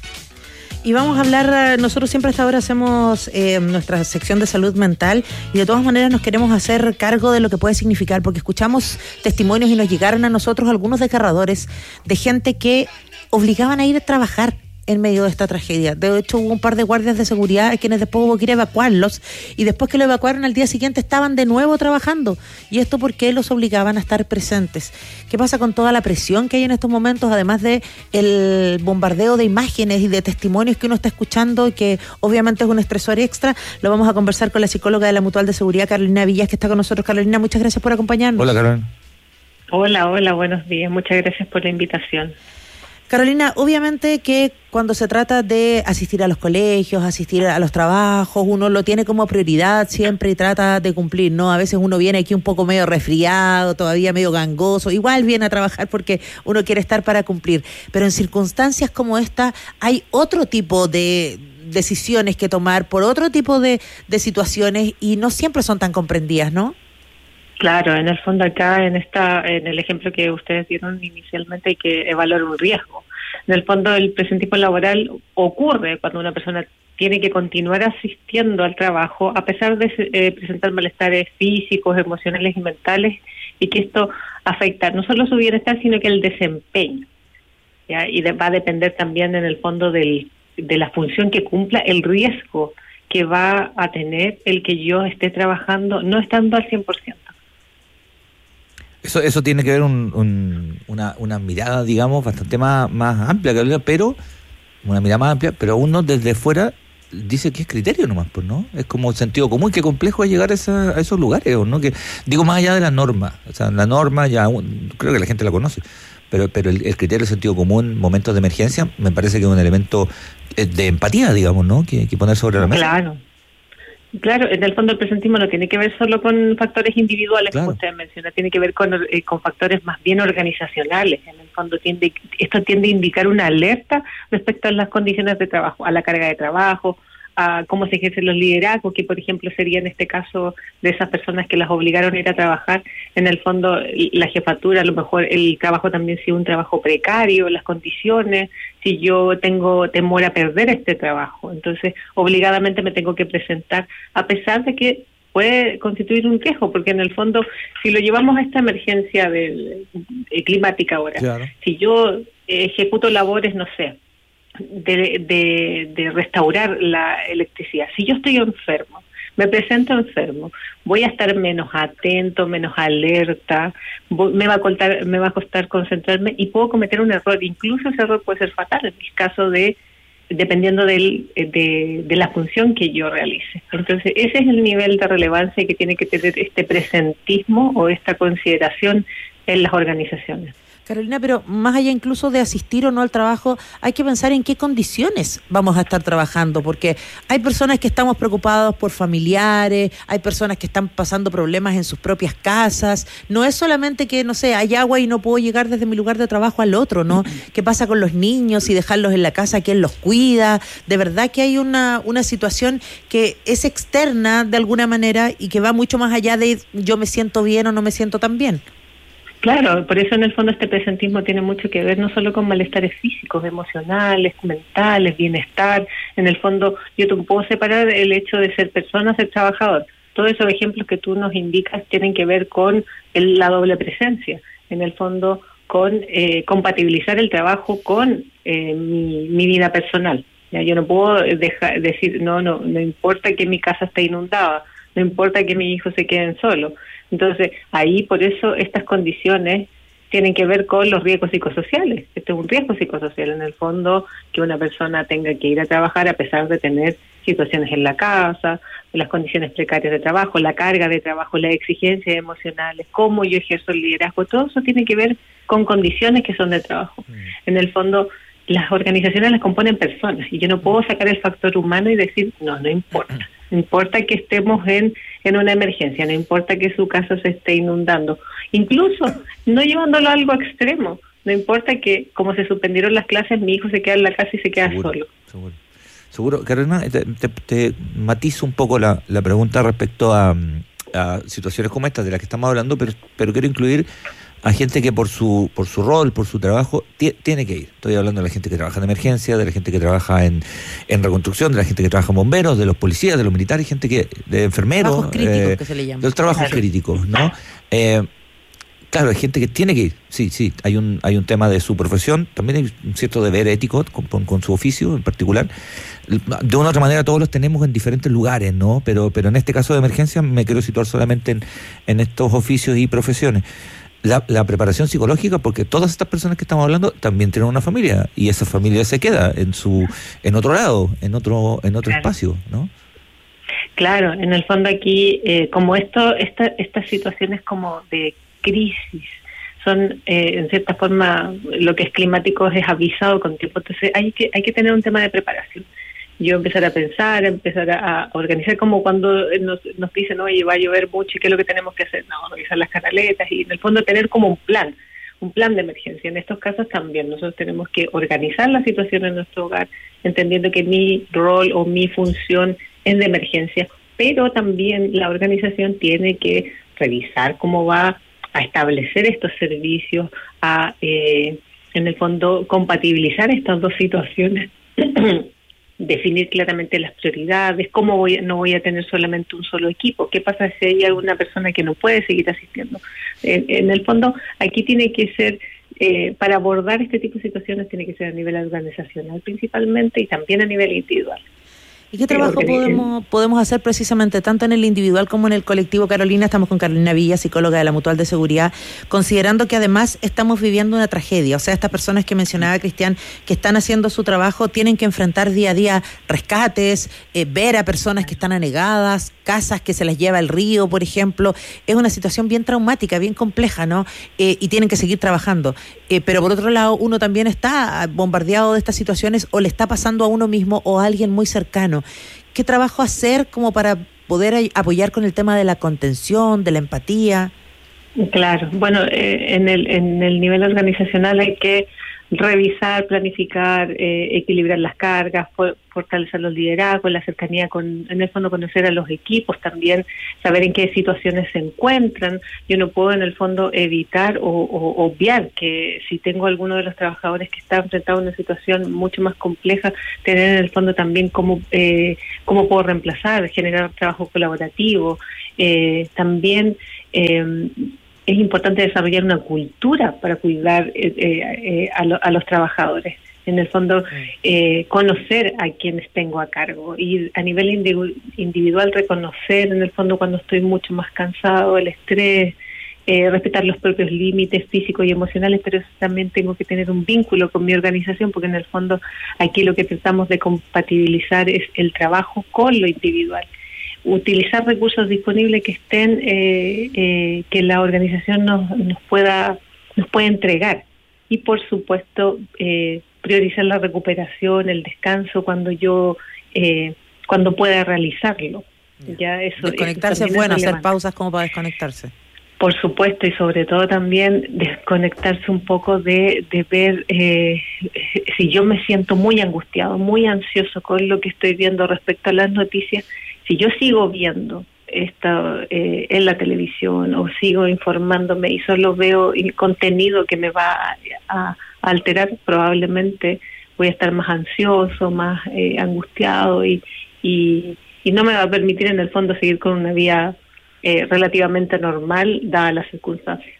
Y vamos a hablar, nosotros siempre a esta hora hacemos eh, nuestra sección de salud mental y de todas maneras nos queremos hacer cargo de lo que puede significar, porque escuchamos testimonios y nos llegaron a nosotros algunos desgarradores de gente que obligaban a ir a trabajar en medio de esta tragedia. De hecho, hubo un par de guardias de seguridad quienes después hubo que ir a evacuarlos y después que lo evacuaron al día siguiente estaban de nuevo trabajando. Y esto porque los obligaban a estar presentes. ¿Qué pasa con toda la presión que hay en estos momentos, además de el bombardeo de imágenes y de testimonios que uno está escuchando y que obviamente es un estresor extra? Lo vamos a conversar con la psicóloga de la Mutual de Seguridad, Carolina Villas, que está con nosotros. Carolina, muchas gracias por acompañarnos. Hola, Carolina. Hola, hola, buenos días. Muchas gracias por la invitación. Carolina, obviamente que cuando se trata de asistir a los colegios, asistir a los trabajos, uno lo tiene como prioridad siempre y trata de cumplir, ¿no? A veces uno viene aquí un poco medio resfriado, todavía medio gangoso, igual viene a trabajar porque uno quiere estar para cumplir. Pero en circunstancias como esta hay otro tipo de decisiones que tomar por otro tipo de, de situaciones y no siempre son tan comprendidas, ¿no? Claro, en el fondo acá, en esta, en el ejemplo que ustedes dieron inicialmente, hay que evaluar un riesgo. En el fondo, el presentismo laboral ocurre cuando una persona tiene que continuar asistiendo al trabajo a pesar de eh, presentar malestares físicos, emocionales y mentales, y que esto afecta no solo su bienestar, sino que el desempeño. ¿Ya? Y de, va a depender también, en el fondo, del, de la función que cumpla, el riesgo que va a tener el que yo esté trabajando no estando al cien por ciento. Eso eso tiene que ver un, un, una, una mirada, digamos, bastante más, más amplia, pero una mirada más amplia, pero uno desde fuera dice que es criterio nomás, pues, ¿no? Es como sentido común, qué complejo es llegar a, esa, a esos lugares, ¿no? Que digo, más allá de la norma, o sea, la norma ya un, creo que la gente la conoce, pero pero el, el criterio de sentido común, momentos de emergencia, me parece que es un elemento de empatía, digamos, ¿no? Que, que poner sobre la mesa. Claro. Claro, en el fondo el presentismo no tiene que ver solo con factores individuales, claro, como usted menciona, tiene que ver con, eh, con factores más bien organizacionales. En el fondo tiende, esto tiende a indicar una alerta respecto a las condiciones de trabajo, a la carga de trabajo, a cómo se ejercen los liderazgos, que por ejemplo sería en este caso de esas personas que las obligaron a ir a trabajar. En el fondo la jefatura, a lo mejor el trabajo también sea un trabajo precario, las condiciones, si yo tengo temor a perder este trabajo, entonces obligadamente me tengo que presentar, a pesar de que puede constituir un riesgo, porque en el fondo si lo llevamos a esta emergencia del, eh, climática ahora, claro, si yo ejecuto labores, no sé, De, de, de restaurar la electricidad. Si yo estoy enfermo, me presento enfermo, voy a estar menos atento, menos alerta, voy, me va a costar, me va a costar concentrarme y puedo cometer un error. Incluso ese error puede ser fatal en el caso de, dependiendo del, de, de la función que yo realice. Entonces, ese es el nivel de relevancia que tiene que tener este presentismo o esta consideración en las organizaciones. Carolina, pero más allá incluso de asistir o no al trabajo, hay que pensar en qué condiciones vamos a estar trabajando, porque hay personas que estamos preocupados por familiares, hay personas que están pasando problemas en sus propias casas. No es solamente que, no sé, hay agua y no puedo llegar desde mi lugar de trabajo al otro, ¿no? ¿Qué pasa con los niños y dejarlos en la casa? ¿Quién los cuida? De verdad que hay una, una situación que es externa de alguna manera y que va mucho más allá de yo me siento bien o no me siento tan bien. Claro, por eso en el fondo este presentismo tiene mucho que ver no solo con malestares físicos, emocionales, mentales, bienestar. En el fondo yo te puedo separar el hecho de ser persona, ser trabajador. Todos esos ejemplos que tú nos indicas tienen que ver con el, la doble presencia. En el fondo con eh, compatibilizar el trabajo con eh, mi, mi vida personal. ¿Ya? Yo no puedo dejar, decir, no, no, no importa que mi casa esté inundada, no importa que mis hijos se queden solos. Entonces, ahí por eso estas condiciones tienen que ver con los riesgos psicosociales. Este es un riesgo psicosocial, en el fondo, que una persona tenga que ir a trabajar a pesar de tener situaciones en la casa, las condiciones precarias de trabajo, la carga de trabajo, las exigencias emocionales, cómo yo ejerzo el liderazgo. Todo eso tiene que ver con condiciones que son de trabajo. Mm. En el fondo, las organizaciones las componen personas y yo no puedo sacar el factor humano y decir, no, no importa. No importa que estemos en, en una emergencia, no importa que su casa se esté inundando. Incluso, no llevándolo a algo extremo, no importa que, como se suspendieron las clases, mi hijo se queda en la casa y se queda seguro, solo. Seguro. Seguro. Carolina, te, te, te matizo un poco la, la pregunta respecto a, a situaciones como estas de las que estamos hablando, pero, pero quiero incluir a gente que por su por su rol, por su trabajo, t- tiene que ir. Estoy hablando de la gente que trabaja en emergencia, de la gente que trabaja en, en reconstrucción, de la gente que trabaja en bomberos, de los policías, de los militares, gente que de enfermeros. Trabajos críticos eh, que se le llaman. De los trabajos claro. críticos, ¿no? Eh, claro, hay gente que tiene que ir. Sí, sí, hay un hay un tema de su profesión, también hay un cierto deber ético con, con, con su oficio en particular. De una u otra manera todos los tenemos en diferentes lugares, ¿no? Pero pero en este caso de emergencia me quiero situar solamente en, en estos oficios y profesiones. La, la preparación psicológica, porque todas estas personas que estamos hablando también tienen una familia y esa familia se queda en su en otro lado, en otro en otro claro. espacio, ¿no? Claro, en el fondo aquí, eh, como esto esta, estas situaciones como de crisis son eh, en cierta forma lo que es climático es avisado con tiempo, entonces hay que hay que tener un tema de preparación. Yo empezar a pensar, empezar a, a organizar, como cuando nos, nos dicen, oye, va a llover mucho, ¿y qué es lo que tenemos que hacer? No, revisar las canaletas y en el fondo tener como un plan, un plan de emergencia. En estos casos también nosotros tenemos que organizar la situación en nuestro hogar, entendiendo que mi rol o mi función es de emergencia, pero también la organización tiene que revisar cómo va a establecer estos servicios, a, eh, en el fondo, compatibilizar estas dos situaciones, definir claramente las prioridades, cómo voy no voy a tener solamente un solo equipo, qué pasa si hay alguna persona que no puede seguir asistiendo. En, en el fondo, aquí tiene que ser, eh, para abordar este tipo de situaciones, tiene que ser a nivel organizacional principalmente y también a nivel individual. ¿Y qué trabajo podemos podemos hacer precisamente tanto en el individual como en el colectivo? Carolina, estamos con Carolina Villa, psicóloga de la Mutual de Seguridad, considerando que además estamos viviendo una tragedia. O sea, estas personas que mencionaba Cristian, que están haciendo su trabajo, tienen que enfrentar día a día rescates, eh, ver a personas que están anegadas, casas que se las lleva el río, por ejemplo. Es una situación bien traumática, bien compleja, ¿no? Eh, y tienen que seguir trabajando. Eh, pero por otro lado, uno también está bombardeado de estas situaciones o le está pasando a uno mismo o a alguien muy cercano. ¿Qué trabajo hacer como para poder apoyar con el tema de la contención, de la empatía? Claro, bueno, eh, en el en el nivel organizacional hay que revisar, planificar, eh, equilibrar las cargas, for, fortalecer los liderazgos, la cercanía con, en el fondo conocer a los equipos también, saber en qué situaciones se encuentran. Yo no puedo en el fondo evitar o, o obviar que si tengo alguno de los trabajadores que está enfrentado a una situación mucho más compleja, tener en el fondo también cómo, eh, cómo puedo reemplazar, generar trabajo colaborativo, eh, también eh, es importante desarrollar una cultura para cuidar eh, eh, a, lo, a los trabajadores. En el fondo, eh, conocer a quienes tengo a cargo y a nivel individu- individual reconocer en el fondo cuando estoy mucho más cansado, el estrés, eh, respetar los propios límites físicos y emocionales, pero también tengo que tener un vínculo con mi organización, porque en el fondo aquí lo que tratamos de compatibilizar es el trabajo con lo individual. Utilizar recursos disponibles que estén, eh, eh, que la organización nos, nos pueda nos pueda entregar, y por supuesto eh, priorizar la recuperación, el descanso cuando yo eh, cuando pueda realizarlo. Ya eso, desconectarse eso es bueno, es hacer pausas como para desconectarse. Por supuesto, y sobre todo también desconectarse un poco de, de ver eh, si yo me siento muy angustiado, muy ansioso con lo que estoy viendo respecto a las noticias. Si yo sigo viendo esta, eh, en la televisión o sigo informándome y solo veo el contenido que me va a, a alterar, probablemente voy a estar más ansioso, más eh, angustiado y, y, y no me va a permitir en el fondo seguir con una vida eh, relativamente normal, dadas las circunstancias.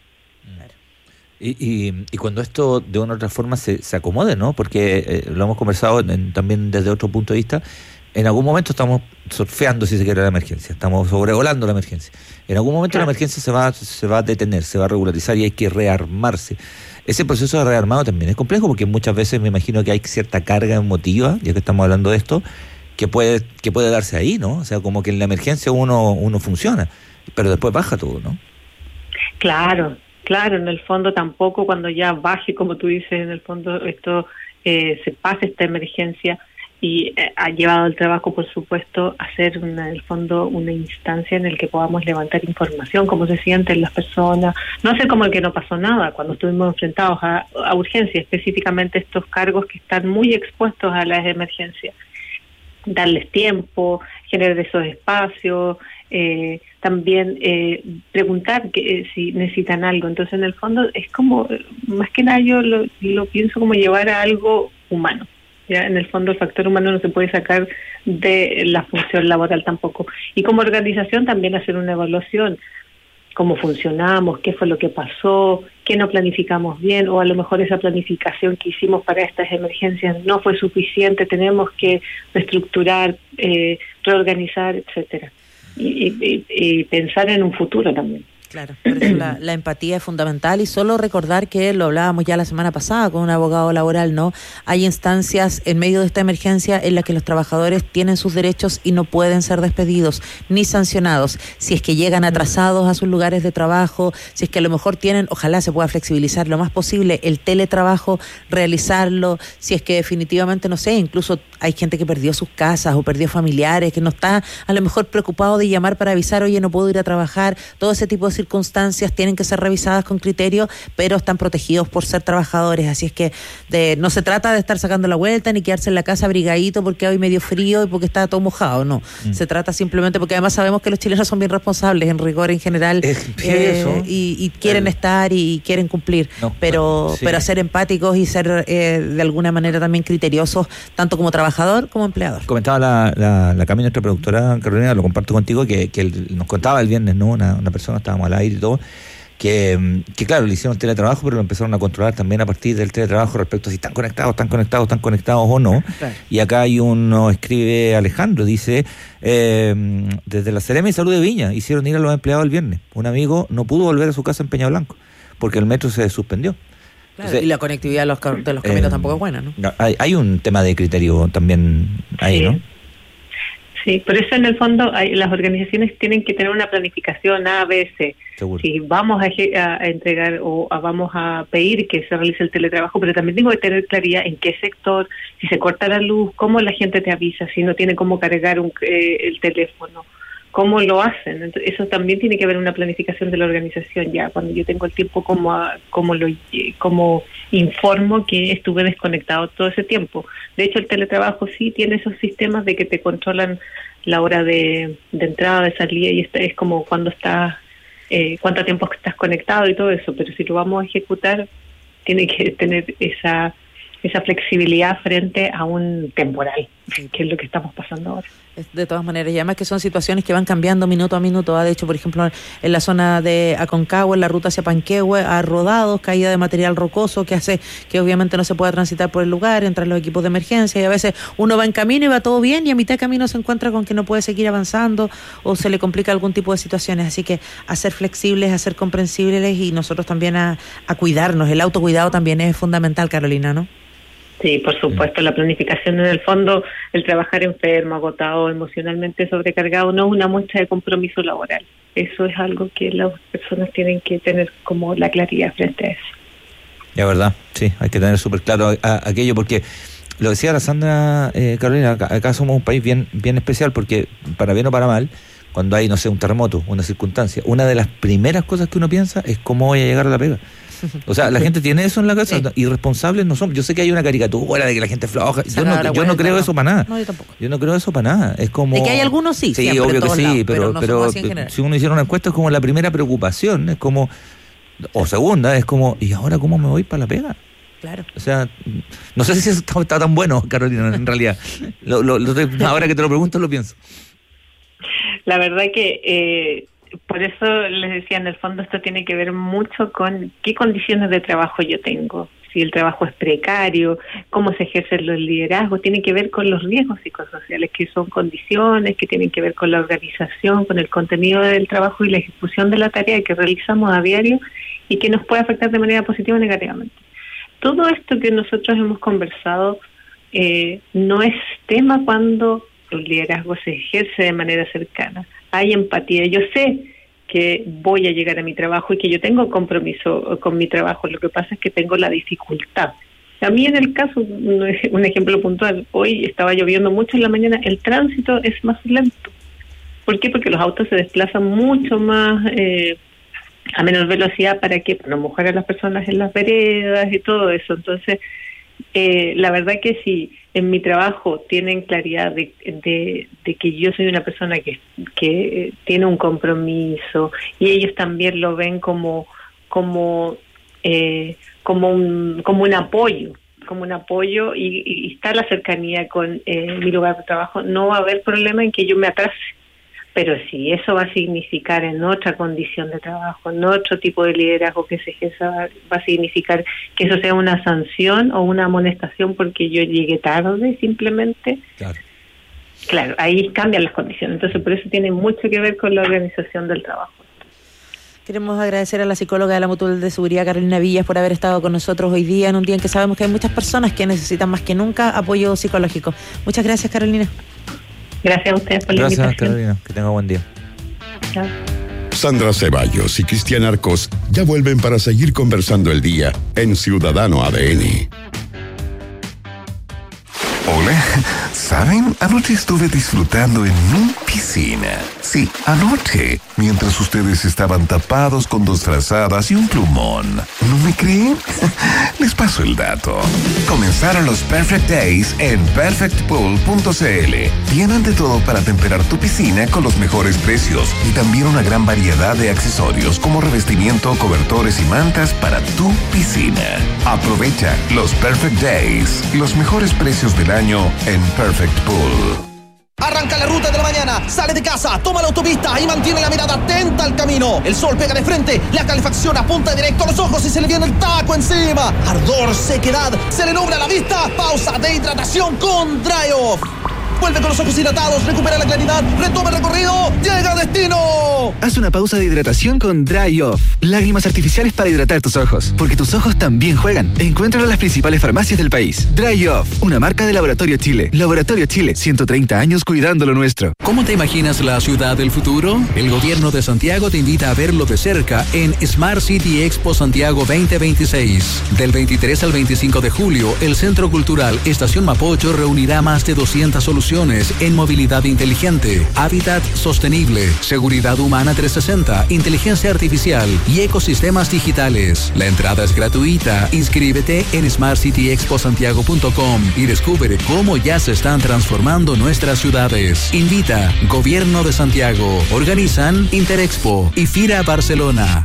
Y, y, y cuando esto de una u otra forma se, se acomode, ¿no? Porque eh, lo hemos conversado en, también desde otro punto de vista. En algún momento estamos surfeando, si se quiere, la emergencia, estamos sobrevolando la emergencia. En algún momento claro. la emergencia se va, se va a detener, se va a regularizar y hay que rearmarse. Ese proceso de rearmado también es complejo porque muchas veces me imagino que hay cierta carga emotiva, ya que estamos hablando de esto, que puede que puede darse ahí, ¿no? O sea, como que en la emergencia uno uno funciona, pero después baja todo, ¿no? Claro, claro, en el fondo tampoco cuando ya baje, como tú dices, en el fondo esto eh, se pase esta emergencia. Y eh, ha llevado el trabajo, por supuesto, a hacer una, en el fondo una instancia en el que podamos levantar información, cómo se sienten las personas, no hacer como el que no pasó nada cuando estuvimos enfrentados a, a urgencias, específicamente estos cargos que están muy expuestos a las emergencias. Darles tiempo, generar esos espacios, eh, también eh, preguntar que, eh, si necesitan algo. Entonces, en el fondo, es como, más que nada yo lo, lo pienso como llevar a algo humano. Ya, en el fondo el factor humano no se puede sacar de la función laboral tampoco. Y como organización también hacer una evaluación, cómo funcionamos, qué fue lo que pasó, qué no planificamos bien, o a lo mejor esa planificación que hicimos para estas emergencias no fue suficiente, tenemos que reestructurar, eh, reorganizar, etcétera. Y, y, y pensar en un futuro también. Claro, por eso la, la empatía es fundamental, y solo recordar que lo hablábamos ya la semana pasada con un abogado laboral, ¿no? Hay instancias en medio de esta emergencia en las que los trabajadores tienen sus derechos y no pueden ser despedidos ni sancionados. Si es que llegan atrasados a sus lugares de trabajo, si es que a lo mejor tienen, ojalá se pueda flexibilizar lo más posible el teletrabajo, realizarlo, si es que definitivamente, no sé, incluso hay gente que perdió sus casas o perdió familiares, que no está a lo mejor preocupado de llamar para avisar, oye, no puedo ir a trabajar, todo ese tipo de circunstancias tienen que ser revisadas con criterio, pero están protegidos por ser trabajadores, así es que de, no se trata de estar sacando la vuelta ni quedarse en la casa abrigadito porque hoy medio frío y porque está todo mojado, no, mm. se trata simplemente porque además sabemos que los chilenos son bien responsables en rigor en general, es, eh, y, y quieren el, estar y quieren cumplir, no, pero sí. pero ser empáticos y ser eh, de alguna manera también criteriosos, tanto como trabajador como empleador. Comentaba la, la, la Cami, nuestra productora Carolina, lo comparto contigo, que, que el, nos contaba el viernes, ¿no? Una, una persona, estábamos al aire y todo, que, que claro, le hicieron teletrabajo, pero lo empezaron a controlar también a partir del teletrabajo respecto a si están conectados, están conectados, están conectados o no. Claro. Y acá hay uno, escribe Alejandro, dice, eh, desde la Seremi de Salud de Viña, hicieron ir a los empleados el viernes. Un amigo no pudo volver a su casa en Peñablanco, porque el metro se suspendió. Claro, Entonces, y la conectividad de los, de los caminos eh, tampoco es buena, ¿no? Hay, hay un tema de criterio también ahí, sí. ¿no? Sí, por eso en el fondo hay, las organizaciones tienen que tener una planificación A, B, C. Seguro. Si vamos a, a entregar o a, vamos a pedir que se realice el teletrabajo, pero también tengo que tener claridad en qué sector, si se corta la luz, cómo la gente te avisa, si no tiene cómo cargar un, eh, el teléfono, cómo lo hacen. Entonces, eso también tiene que haber una planificación de la organización ya. Cuando yo tengo el tiempo, como como lo como informo que estuve desconectado todo ese tiempo. De hecho, el teletrabajo sí tiene esos sistemas de que te controlan la hora de, de entrada, de salida, y este es como cuando estás, eh, cuánto tiempo estás conectado y todo eso. Pero si lo vamos a ejecutar, tiene que tener esa esa flexibilidad frente a un temporal, sí. que es lo que estamos pasando ahora. De todas maneras, y además que son situaciones que van cambiando minuto a minuto. De hecho, por ejemplo, en la zona de Aconcagua, en la ruta hacia Panquehue, ha rodado, caída de material rocoso que hace que obviamente no se pueda transitar por el lugar, entran los equipos de emergencia, y a veces uno va en camino y va todo bien, y a mitad de camino se encuentra con que no puede seguir avanzando o se le complica algún tipo de situaciones. Así que a ser flexibles, a ser comprensibles, y nosotros también a, a cuidarnos. El autocuidado también es fundamental, Carolina, ¿no? Sí, por supuesto, la planificación en el fondo, el trabajar enfermo, agotado, emocionalmente sobrecargado, no es una muestra de compromiso laboral. Eso es algo que las personas tienen que tener como la claridad frente a eso. Ya, verdad, sí, hay que tener súper claro a, a, aquello, porque lo decía la Sandra, eh, Carolina, acá, acá somos un país bien, bien especial, porque para bien o para mal, cuando hay, no sé, un terremoto, una circunstancia, una de las primeras cosas que uno piensa es cómo voy a llegar a la pega. O sea, la gente tiene eso en la casa, sí. Irresponsables no son. Yo sé que hay una caricatura de que la gente es floja. Yo no, yo no creo eso para nada. No, yo tampoco. Yo no creo eso para nada. Es como... De que hay algunos sí. Sí, obvio que sí, lados, pero, pero, pero no si uno hiciera una encuesta es como la primera preocupación, es como, o segunda, es como, ¿y ahora cómo me voy para la pega? Claro. O sea, no sé si está, está tan bueno, Carolina, en realidad. Lo, lo, lo, ahora que te lo pregunto, lo pienso. La verdad que... Eh... Por eso les decía, en el fondo esto tiene que ver mucho con qué condiciones de trabajo yo tengo. Si el trabajo es precario, cómo se ejercen los liderazgos, tiene que ver con los riesgos psicosociales, que son condiciones que tienen que ver con la organización, con el contenido del trabajo y la ejecución de la tarea que realizamos a diario y que nos puede afectar de manera positiva o negativamente. Todo esto que nosotros hemos conversado eh, no es tema cuando el liderazgo se ejerce de manera cercana. Hay empatía. Yo sé que voy a llegar a mi trabajo y que yo tengo compromiso con mi trabajo. Lo que pasa es que tengo la dificultad. A mí, en el caso, un ejemplo puntual, hoy estaba lloviendo mucho en la mañana, el tránsito es más lento. ¿Por qué? Porque los autos se desplazan mucho más eh, a menor velocidad. ¿Para qué? Para no mojar a las personas en las veredas y todo eso. Entonces, eh, la verdad que sí, en mi trabajo tienen claridad de, de, de que yo soy una persona que, que tiene un compromiso, y ellos también lo ven como como eh, como un como un apoyo, como un apoyo y, y está la cercanía con eh, mi lugar de trabajo. No va a haber problema en que yo me atrase, pero si eso va a significar en otra condición de trabajo, en otro tipo de liderazgo que se ejerza, va a significar que eso sea una sanción o una amonestación porque yo llegué tarde simplemente. Claro. Claro, ahí cambian las condiciones. Entonces, por eso tiene mucho que ver con la organización del trabajo. Queremos agradecer a la psicóloga de la Mutual de Seguridad, Carolina Villas, por haber estado con nosotros hoy día, en un día en que sabemos que hay muchas personas que necesitan más que nunca apoyo psicológico. Muchas gracias, Carolina. Gracias a ustedes por Gracias, la invitación. Carolina. Que tenga buen día. Chao. Sandra Ceballos y Cristian Arcos ya vuelven para seguir conversando el día en Ciudadano A D N. Hola, ¿saben? Anoche estuve disfrutando en mi piscina. Sí, anoche, mientras ustedes estaban tapados con dos frazadas y un plumón. ¿No me creen? Les paso el dato. Comenzaron los Perfect Days en perfect pool punto c l. Tienen de todo para temperar tu piscina con los mejores precios y también una gran variedad de accesorios como revestimiento, cobertores y mantas para tu piscina. Aprovecha los Perfect Days, los mejores precios del año en Perfect Pool. Arranca la ruta de la mañana, sale de casa, toma la autopista y mantiene la mirada atenta al camino. El sol pega de frente, la calefacción apunta directo a los ojos y se le viene el taco encima. Ardor, sequedad, se le nubla la vista. Pausa de hidratación con Dry Off. Vuelve con los ojos dilatados, recupera la claridad, retoma el recorrido, llega a destino. Haz una pausa de hidratación con Dry Off. Lágrimas artificiales para hidratar tus ojos, porque tus ojos también juegan. Encuéntralo en las principales farmacias del país. Dry Off, una marca de Laboratorio Chile. Laboratorio Chile, ciento treinta años cuidando lo nuestro. ¿Cómo te imaginas la ciudad del futuro? El gobierno de Santiago te invita a verlo de cerca en Smart City Expo Santiago veinte veintiséis. Del veintitrés al veinticinco de julio, el Centro Cultural Estación Mapocho reunirá más de doscientas soluciones en movilidad inteligente, hábitat sostenible, seguridad humana trescientos sesenta, inteligencia artificial y ecosistemas digitales. La entrada es gratuita. Inscríbete en smart city expo santiago punto com y descubre cómo ya se están transformando nuestras ciudades. Invita Gobierno de Santiago. Organizan Interexpo y Fira Barcelona.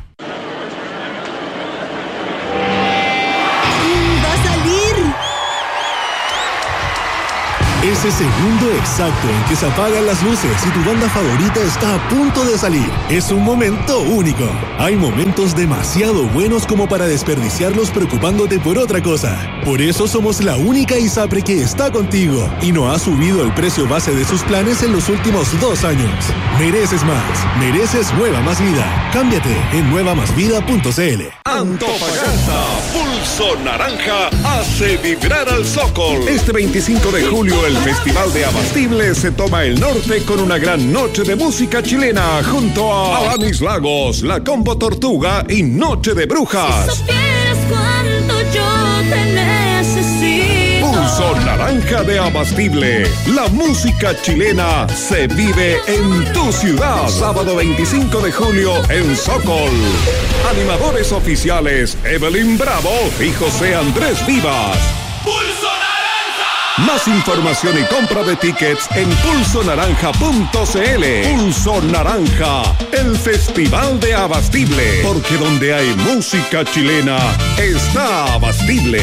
Ese segundo exacto en que se apagan las luces y tu banda favorita está a punto de salir. Es un momento único. Hay momentos demasiado buenos como para desperdiciarlos preocupándote por otra cosa. Por eso somos la única ISAPRE que está contigo y no ha subido el precio base de sus planes en los últimos dos años. Mereces más. Mereces Nueva Más Vida. Cámbiate en nueva más vida punto c l. Antofagasta, Pulso Naranja hace vibrar al Zócol. Este veinticinco de julio el Festival de Abastible se toma el norte con una gran noche de música chilena junto a Alanis Lagos, La Combo Tortuga y Noche de Brujas. Si supieras cuánto yo te necesito. Pulso Naranja de Abastible. La música chilena se vive en tu ciudad. Sábado veinticinco de julio en Zócol. Animadores oficiales Evelyn Bravo y José Andrés Vivas. ¡Pulso Naranja! Más información y compra de tickets en pulso naranja punto c l. Pulso Naranja, el Festival de Abastible. Porque donde hay música chilena, está Abastible.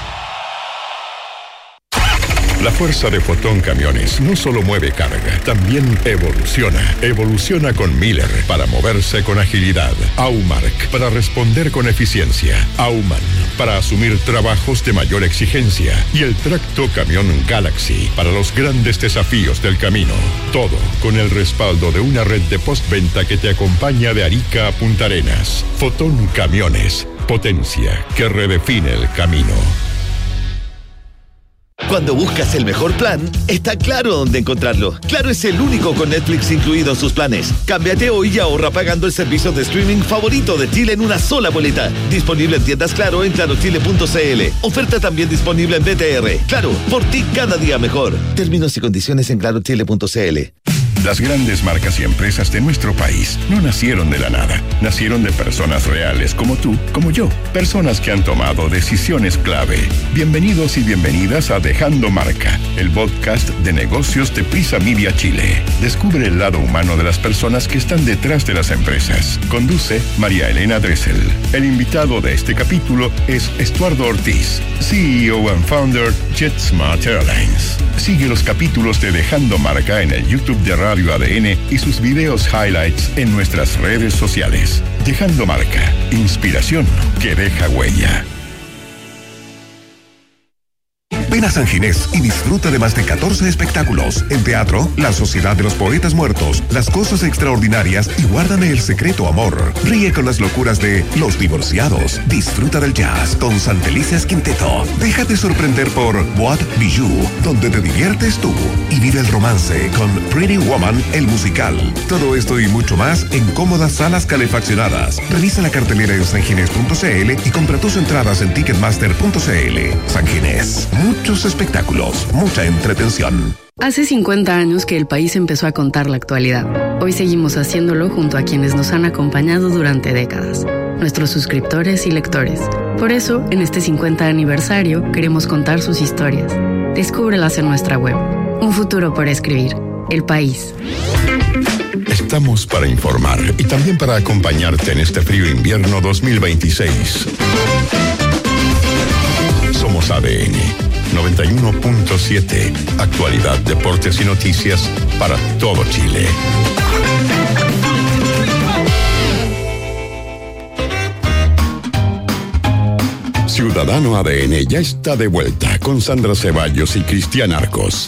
La fuerza de Fotón Camiones no solo mueve carga, también evoluciona. Evoluciona con Miller para moverse con agilidad. Aumark para responder con eficiencia. Auman para asumir trabajos de mayor exigencia. Y el tracto camión Galaxy para los grandes desafíos del camino. Todo con el respaldo de una red de postventa que te acompaña de Arica a Punta Arenas. Fotón Camiones, potencia que redefine el camino. Cuando buscas el mejor plan, está Claro dónde encontrarlo. Claro es el único con Netflix incluido en sus planes. Cámbiate hoy y ahorra pagando el servicio de streaming favorito de Chile en una sola boleta. Disponible en tiendas Claro en claro chile punto c l. Oferta también disponible en B T R. Claro, por ti cada día mejor. Términos y condiciones en claro chile punto c l. Las grandes marcas y empresas de nuestro país no nacieron de la nada. Nacieron de personas reales como tú, como yo. Personas que han tomado decisiones clave. Bienvenidos y bienvenidas a Dejando Marca, el podcast de negocios de Prisa Media Chile. Descubre el lado humano de las personas que están detrás de las empresas. Conduce María Elena Dressel. El invitado de este capítulo es Estuardo Ortiz, C E O and founder JetSmart Airlines. Sigue los capítulos de Dejando Marca en el YouTube de Radio A D N y sus videos highlights en nuestras redes sociales. Dejando Marca, inspiración que deja huella. Ven a San Ginés y disfruta de más de catorce espectáculos. En teatro, La Sociedad de los Poetas Muertos, Las Cosas Extraordinarias y Guárdame el Secreto Amor. Ríe con las locuras de Los Divorciados. Disfruta del jazz con Santelices Quinteto. Déjate sorprender por Boîte Bijou, donde te diviertes tú. Y vive el romance con Pretty Woman, el musical. Todo esto y mucho más en cómodas salas calefaccionadas. Revisa la cartelera en sanginés punto c l y compra tus entradas en ticketmaster punto c l. San Ginés. Muchos espectáculos, mucha entretención. Hace cincuenta años que el país empezó a contar la actualidad. Hoy seguimos haciéndolo junto a quienes nos han acompañado durante décadas, nuestros suscriptores y lectores. Por eso, en este cincuenta aniversario, queremos contar sus historias. Descúbrelas en nuestra web. Un futuro por escribir. El País. Estamos para informar y también para acompañarte en este frío invierno dos mil veintiséis. Somos A D N, noventa y uno punto siete. Actualidad, deportes y noticias para todo Chile. Ciudadano A D N ya está de vuelta con Sandra Ceballos y Cristian Arcos.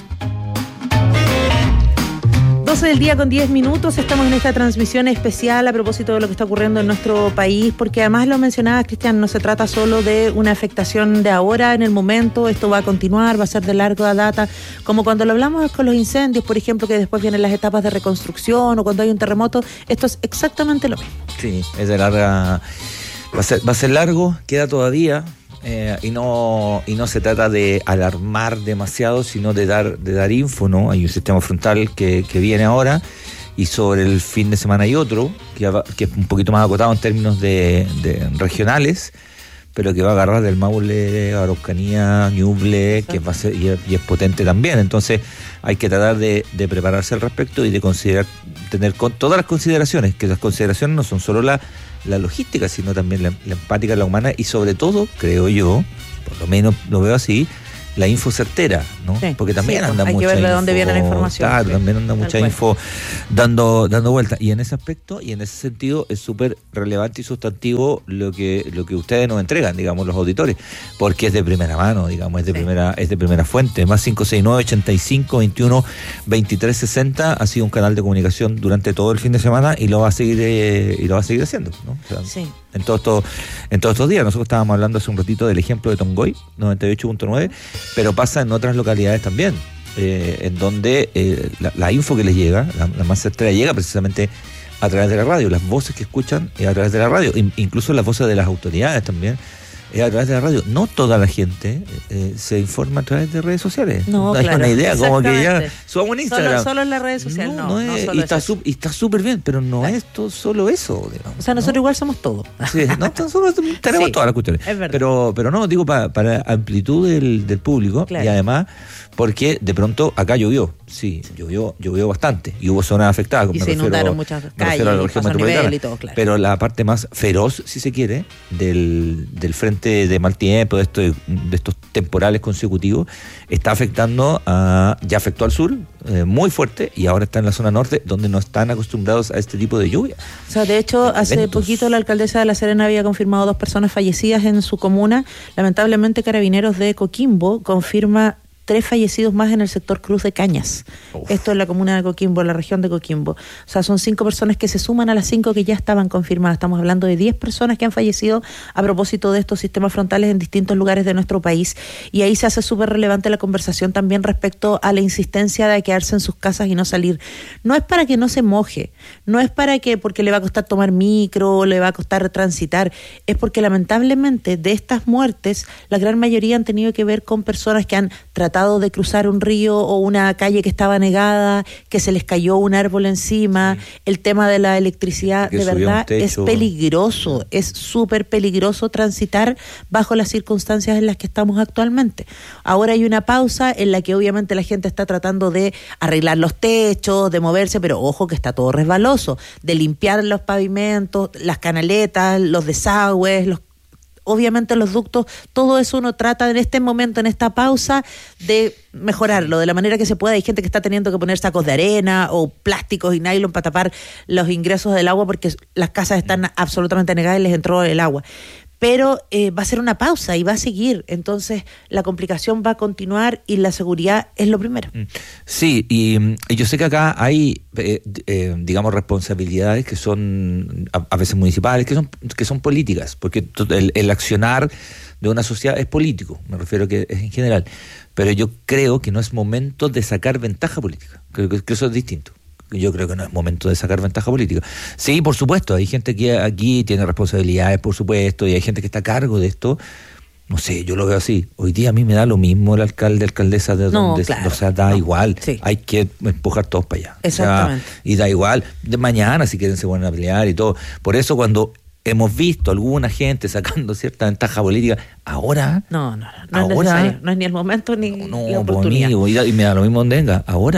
doce del día con diez minutos, estamos en esta transmisión especial a propósito de lo que está ocurriendo en nuestro país, porque además lo mencionaba Cristian, no se trata solo de una afectación de ahora, en el momento, esto va a continuar, va a ser de larga data, como cuando lo hablamos con los incendios, por ejemplo, que después vienen las etapas de reconstrucción o cuando hay un terremoto, esto es exactamente lo mismo. Sí, es de larga, va a ser, va a ser largo, queda todavía. Eh, y no y no se trata de alarmar demasiado, sino de dar de dar info, ¿no? Hay un sistema frontal que, que viene ahora, y sobre el fin de semana hay otro que, va, que es un poquito más acotado en términos de, de regionales, pero que va a agarrar del Maule, Araucanía, Ñuble, que va a ser, y, y es potente también. Entonces hay que tratar de, de prepararse al respecto y de considerar, tener con todas las consideraciones, que las consideraciones no son solo la la logística, sino también la, la empática, la humana, y sobre todo, creo yo, por lo menos lo veo así, la info certera, ¿no? Sí, porque también sí, anda hay mucha que ver de info, dónde viene la información. Claro, sí. también anda mucha info dando dando vueltas. Y en ese aspecto y en ese sentido es súper relevante y sustantivo lo que lo que ustedes nos entregan, digamos, los auditores, porque es de primera mano, digamos, es de sí. primera es de primera fuente. Más cinco seis nueve, ochenta y cinco, veintiuno, veintitrés, sesenta ha sido un canal de comunicación durante todo el fin de semana y lo va a seguir eh, y lo va a seguir haciendo, ¿no? O sea, sí. En todos estos en todos estos días. Nosotros estábamos hablando hace un ratito del ejemplo de Tongoy, noventa y ocho punto nueve, pero pasa en otras localidades también, eh, en donde eh, la, la info que les llega, la, la más certera, llega precisamente a través de la radio. Las voces que escuchan es a través de la radio, incluso las voces de las autoridades también es a través de la radio. No toda la gente eh, se informa a través de redes sociales. No, hay claro, una idea como que ya somos en Instagram. Solo, solo en las redes sociales, no, no, no, es, no y, está es sub, y está súper bien, pero no claro. es todo, solo eso, digamos, o sea, nosotros ¿no? igual somos todo. Sí, no, nosotros tenemos sí, todas las cuestiones. Es verdad. Pero, pero no, digo para, para amplitud del, del público, claro. Y además porque de pronto acá llovió, sí, llovió, llovió bastante y hubo zonas afectadas. Y me se refiero, inundaron muchas me calles, refiero a la región metropolitana, y todo, claro. Pero la parte más feroz, si se quiere, del, del frente de mal tiempo, de, esto, de estos temporales consecutivos, está afectando a, ya afectó al sur, eh, muy fuerte, y ahora está en la zona norte, donde no están acostumbrados a este tipo de lluvia. O sea, de hecho, hace Eventos. poquito la alcaldesa de La Serena había confirmado dos personas fallecidas en su comuna. Lamentablemente, Carabineros de Coquimbo confirma tres fallecidos más en el sector Cruz de Cañas. Uf. Esto es la comuna de Coquimbo, la región de Coquimbo. O sea, son cinco personas que se suman a las cinco que ya estaban confirmadas. Estamos hablando de diez personas que han fallecido a propósito de estos sistemas frontales en distintos lugares de nuestro país. Y ahí se hace súper relevante la conversación también respecto a la insistencia de quedarse en sus casas y no salir. No es para que no se moje, no es para que porque le va a costar tomar micro, le va a costar transitar, es porque lamentablemente de estas muertes, la gran mayoría han tenido que ver con personas que han tratado de cruzar un río o una calle que estaba negada, que se les cayó un árbol encima, sí. El tema de la electricidad, que de verdad es peligroso, es súper peligroso transitar bajo las circunstancias en las que estamos actualmente. Ahora hay una pausa en la que obviamente la gente está tratando de arreglar los techos, de moverse, pero ojo que está todo resbaloso, de limpiar los pavimentos, las canaletas, los desagües, los obviamente los ductos, todo eso uno trata en este momento, en esta pausa, de mejorarlo de la manera que se pueda. Hay gente que está teniendo que poner sacos de arena o plásticos y nylon para tapar los ingresos del agua porque las casas están absolutamente negadas y les entró el agua. Pero eh, va a ser una pausa y va a seguir, entonces la complicación va a continuar y la seguridad es lo primero. Sí, y, y yo sé que acá hay, eh, eh, digamos, responsabilidades que son a, a veces municipales, que son que son políticas, porque el, el accionar de una sociedad es político, me refiero que es en general, pero yo creo que no es momento de sacar ventaja política, creo que, que eso es distinto. Yo creo que no es momento de sacar ventaja política. Sí, por supuesto, hay gente que aquí tiene responsabilidades, por supuesto, y hay gente que está a cargo de esto. No sé, yo lo veo así. Hoy día a mí me da lo mismo el alcalde, alcaldesa de no, donde, claro, o sea, da no, igual. Sí. Hay que empujar todos para allá. Exactamente. O sea, y da igual. De mañana, si quieren, se van a pelear y todo. Por eso, cuando hemos visto alguna gente sacando cierta ventaja política, ahora... No, no, no, no ahora, es necesario. No es ni el momento ni no, la oportunidad. Ni, y me da lo mismo donde venga. Ahora...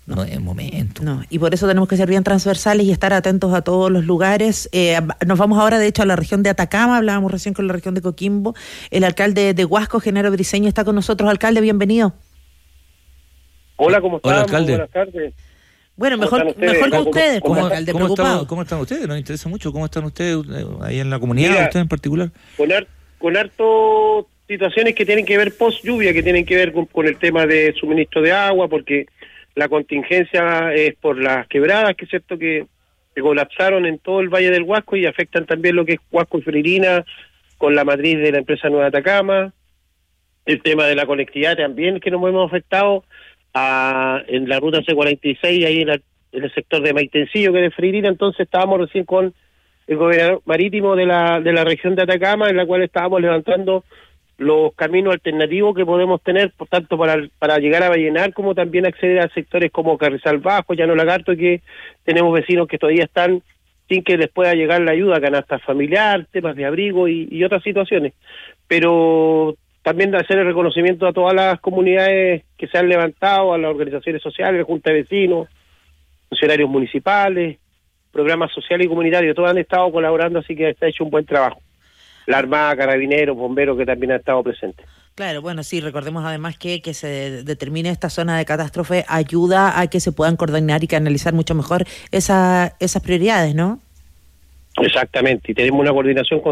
No, no es momento. No, y por eso tenemos que ser bien transversales y estar atentos a todos los lugares. Eh, nos vamos ahora, de hecho, a la región de Atacama, hablábamos recién con la región de Coquimbo. El alcalde de Huasco, Genaro Briceño, está con nosotros. Alcalde, bienvenido. Hola, ¿cómo están? Hola, alcalde. Buenas tardes. Bueno, mejor, mejor que ustedes, ¿Cómo, pues, alcalde, ¿cómo, preocupado. están, ¿Cómo están ustedes? Nos interesa mucho. ¿Cómo están ustedes eh, ahí en la comunidad, Mira, ustedes en particular? Con, har, con harto situaciones que tienen que ver post lluvia, que tienen que ver con, con el tema de suministro de agua, porque la contingencia es por las quebradas, que es cierto que, que colapsaron en todo el Valle del Huasco y afectan también lo que es Huasco y Freirina, con la matriz de la empresa Nueva Atacama. El tema de la conectividad también, que nos hemos afectado a, en la ruta C cuarenta y seis, ahí en, la, en el sector de Maitencillo, que es de Freirina. Entonces estábamos recién con el gobernador marítimo de la, de la región de Atacama, en la cual estábamos levantando los caminos alternativos que podemos tener, por tanto para para llegar a Vallenar, como también acceder a sectores como Carrizal Bajo, Llano Lagarto, que tenemos vecinos que todavía están sin que les pueda llegar la ayuda, canasta familiar, temas de abrigo y, y otras situaciones. Pero también de hacer el reconocimiento a todas las comunidades que se han levantado, a las organizaciones sociales, junta de vecinos, funcionarios municipales, programas sociales y comunitarios, todos han estado colaborando, así que está hecho un buen trabajo. La Armada, Carabineros, Bomberos, que también han estado presentes. Claro, bueno, sí, recordemos además que que se determine esta zona de catástrofe ayuda a que se puedan coordinar y canalizar mucho mejor esa, esas prioridades, ¿no? Exactamente, y tenemos una coordinación con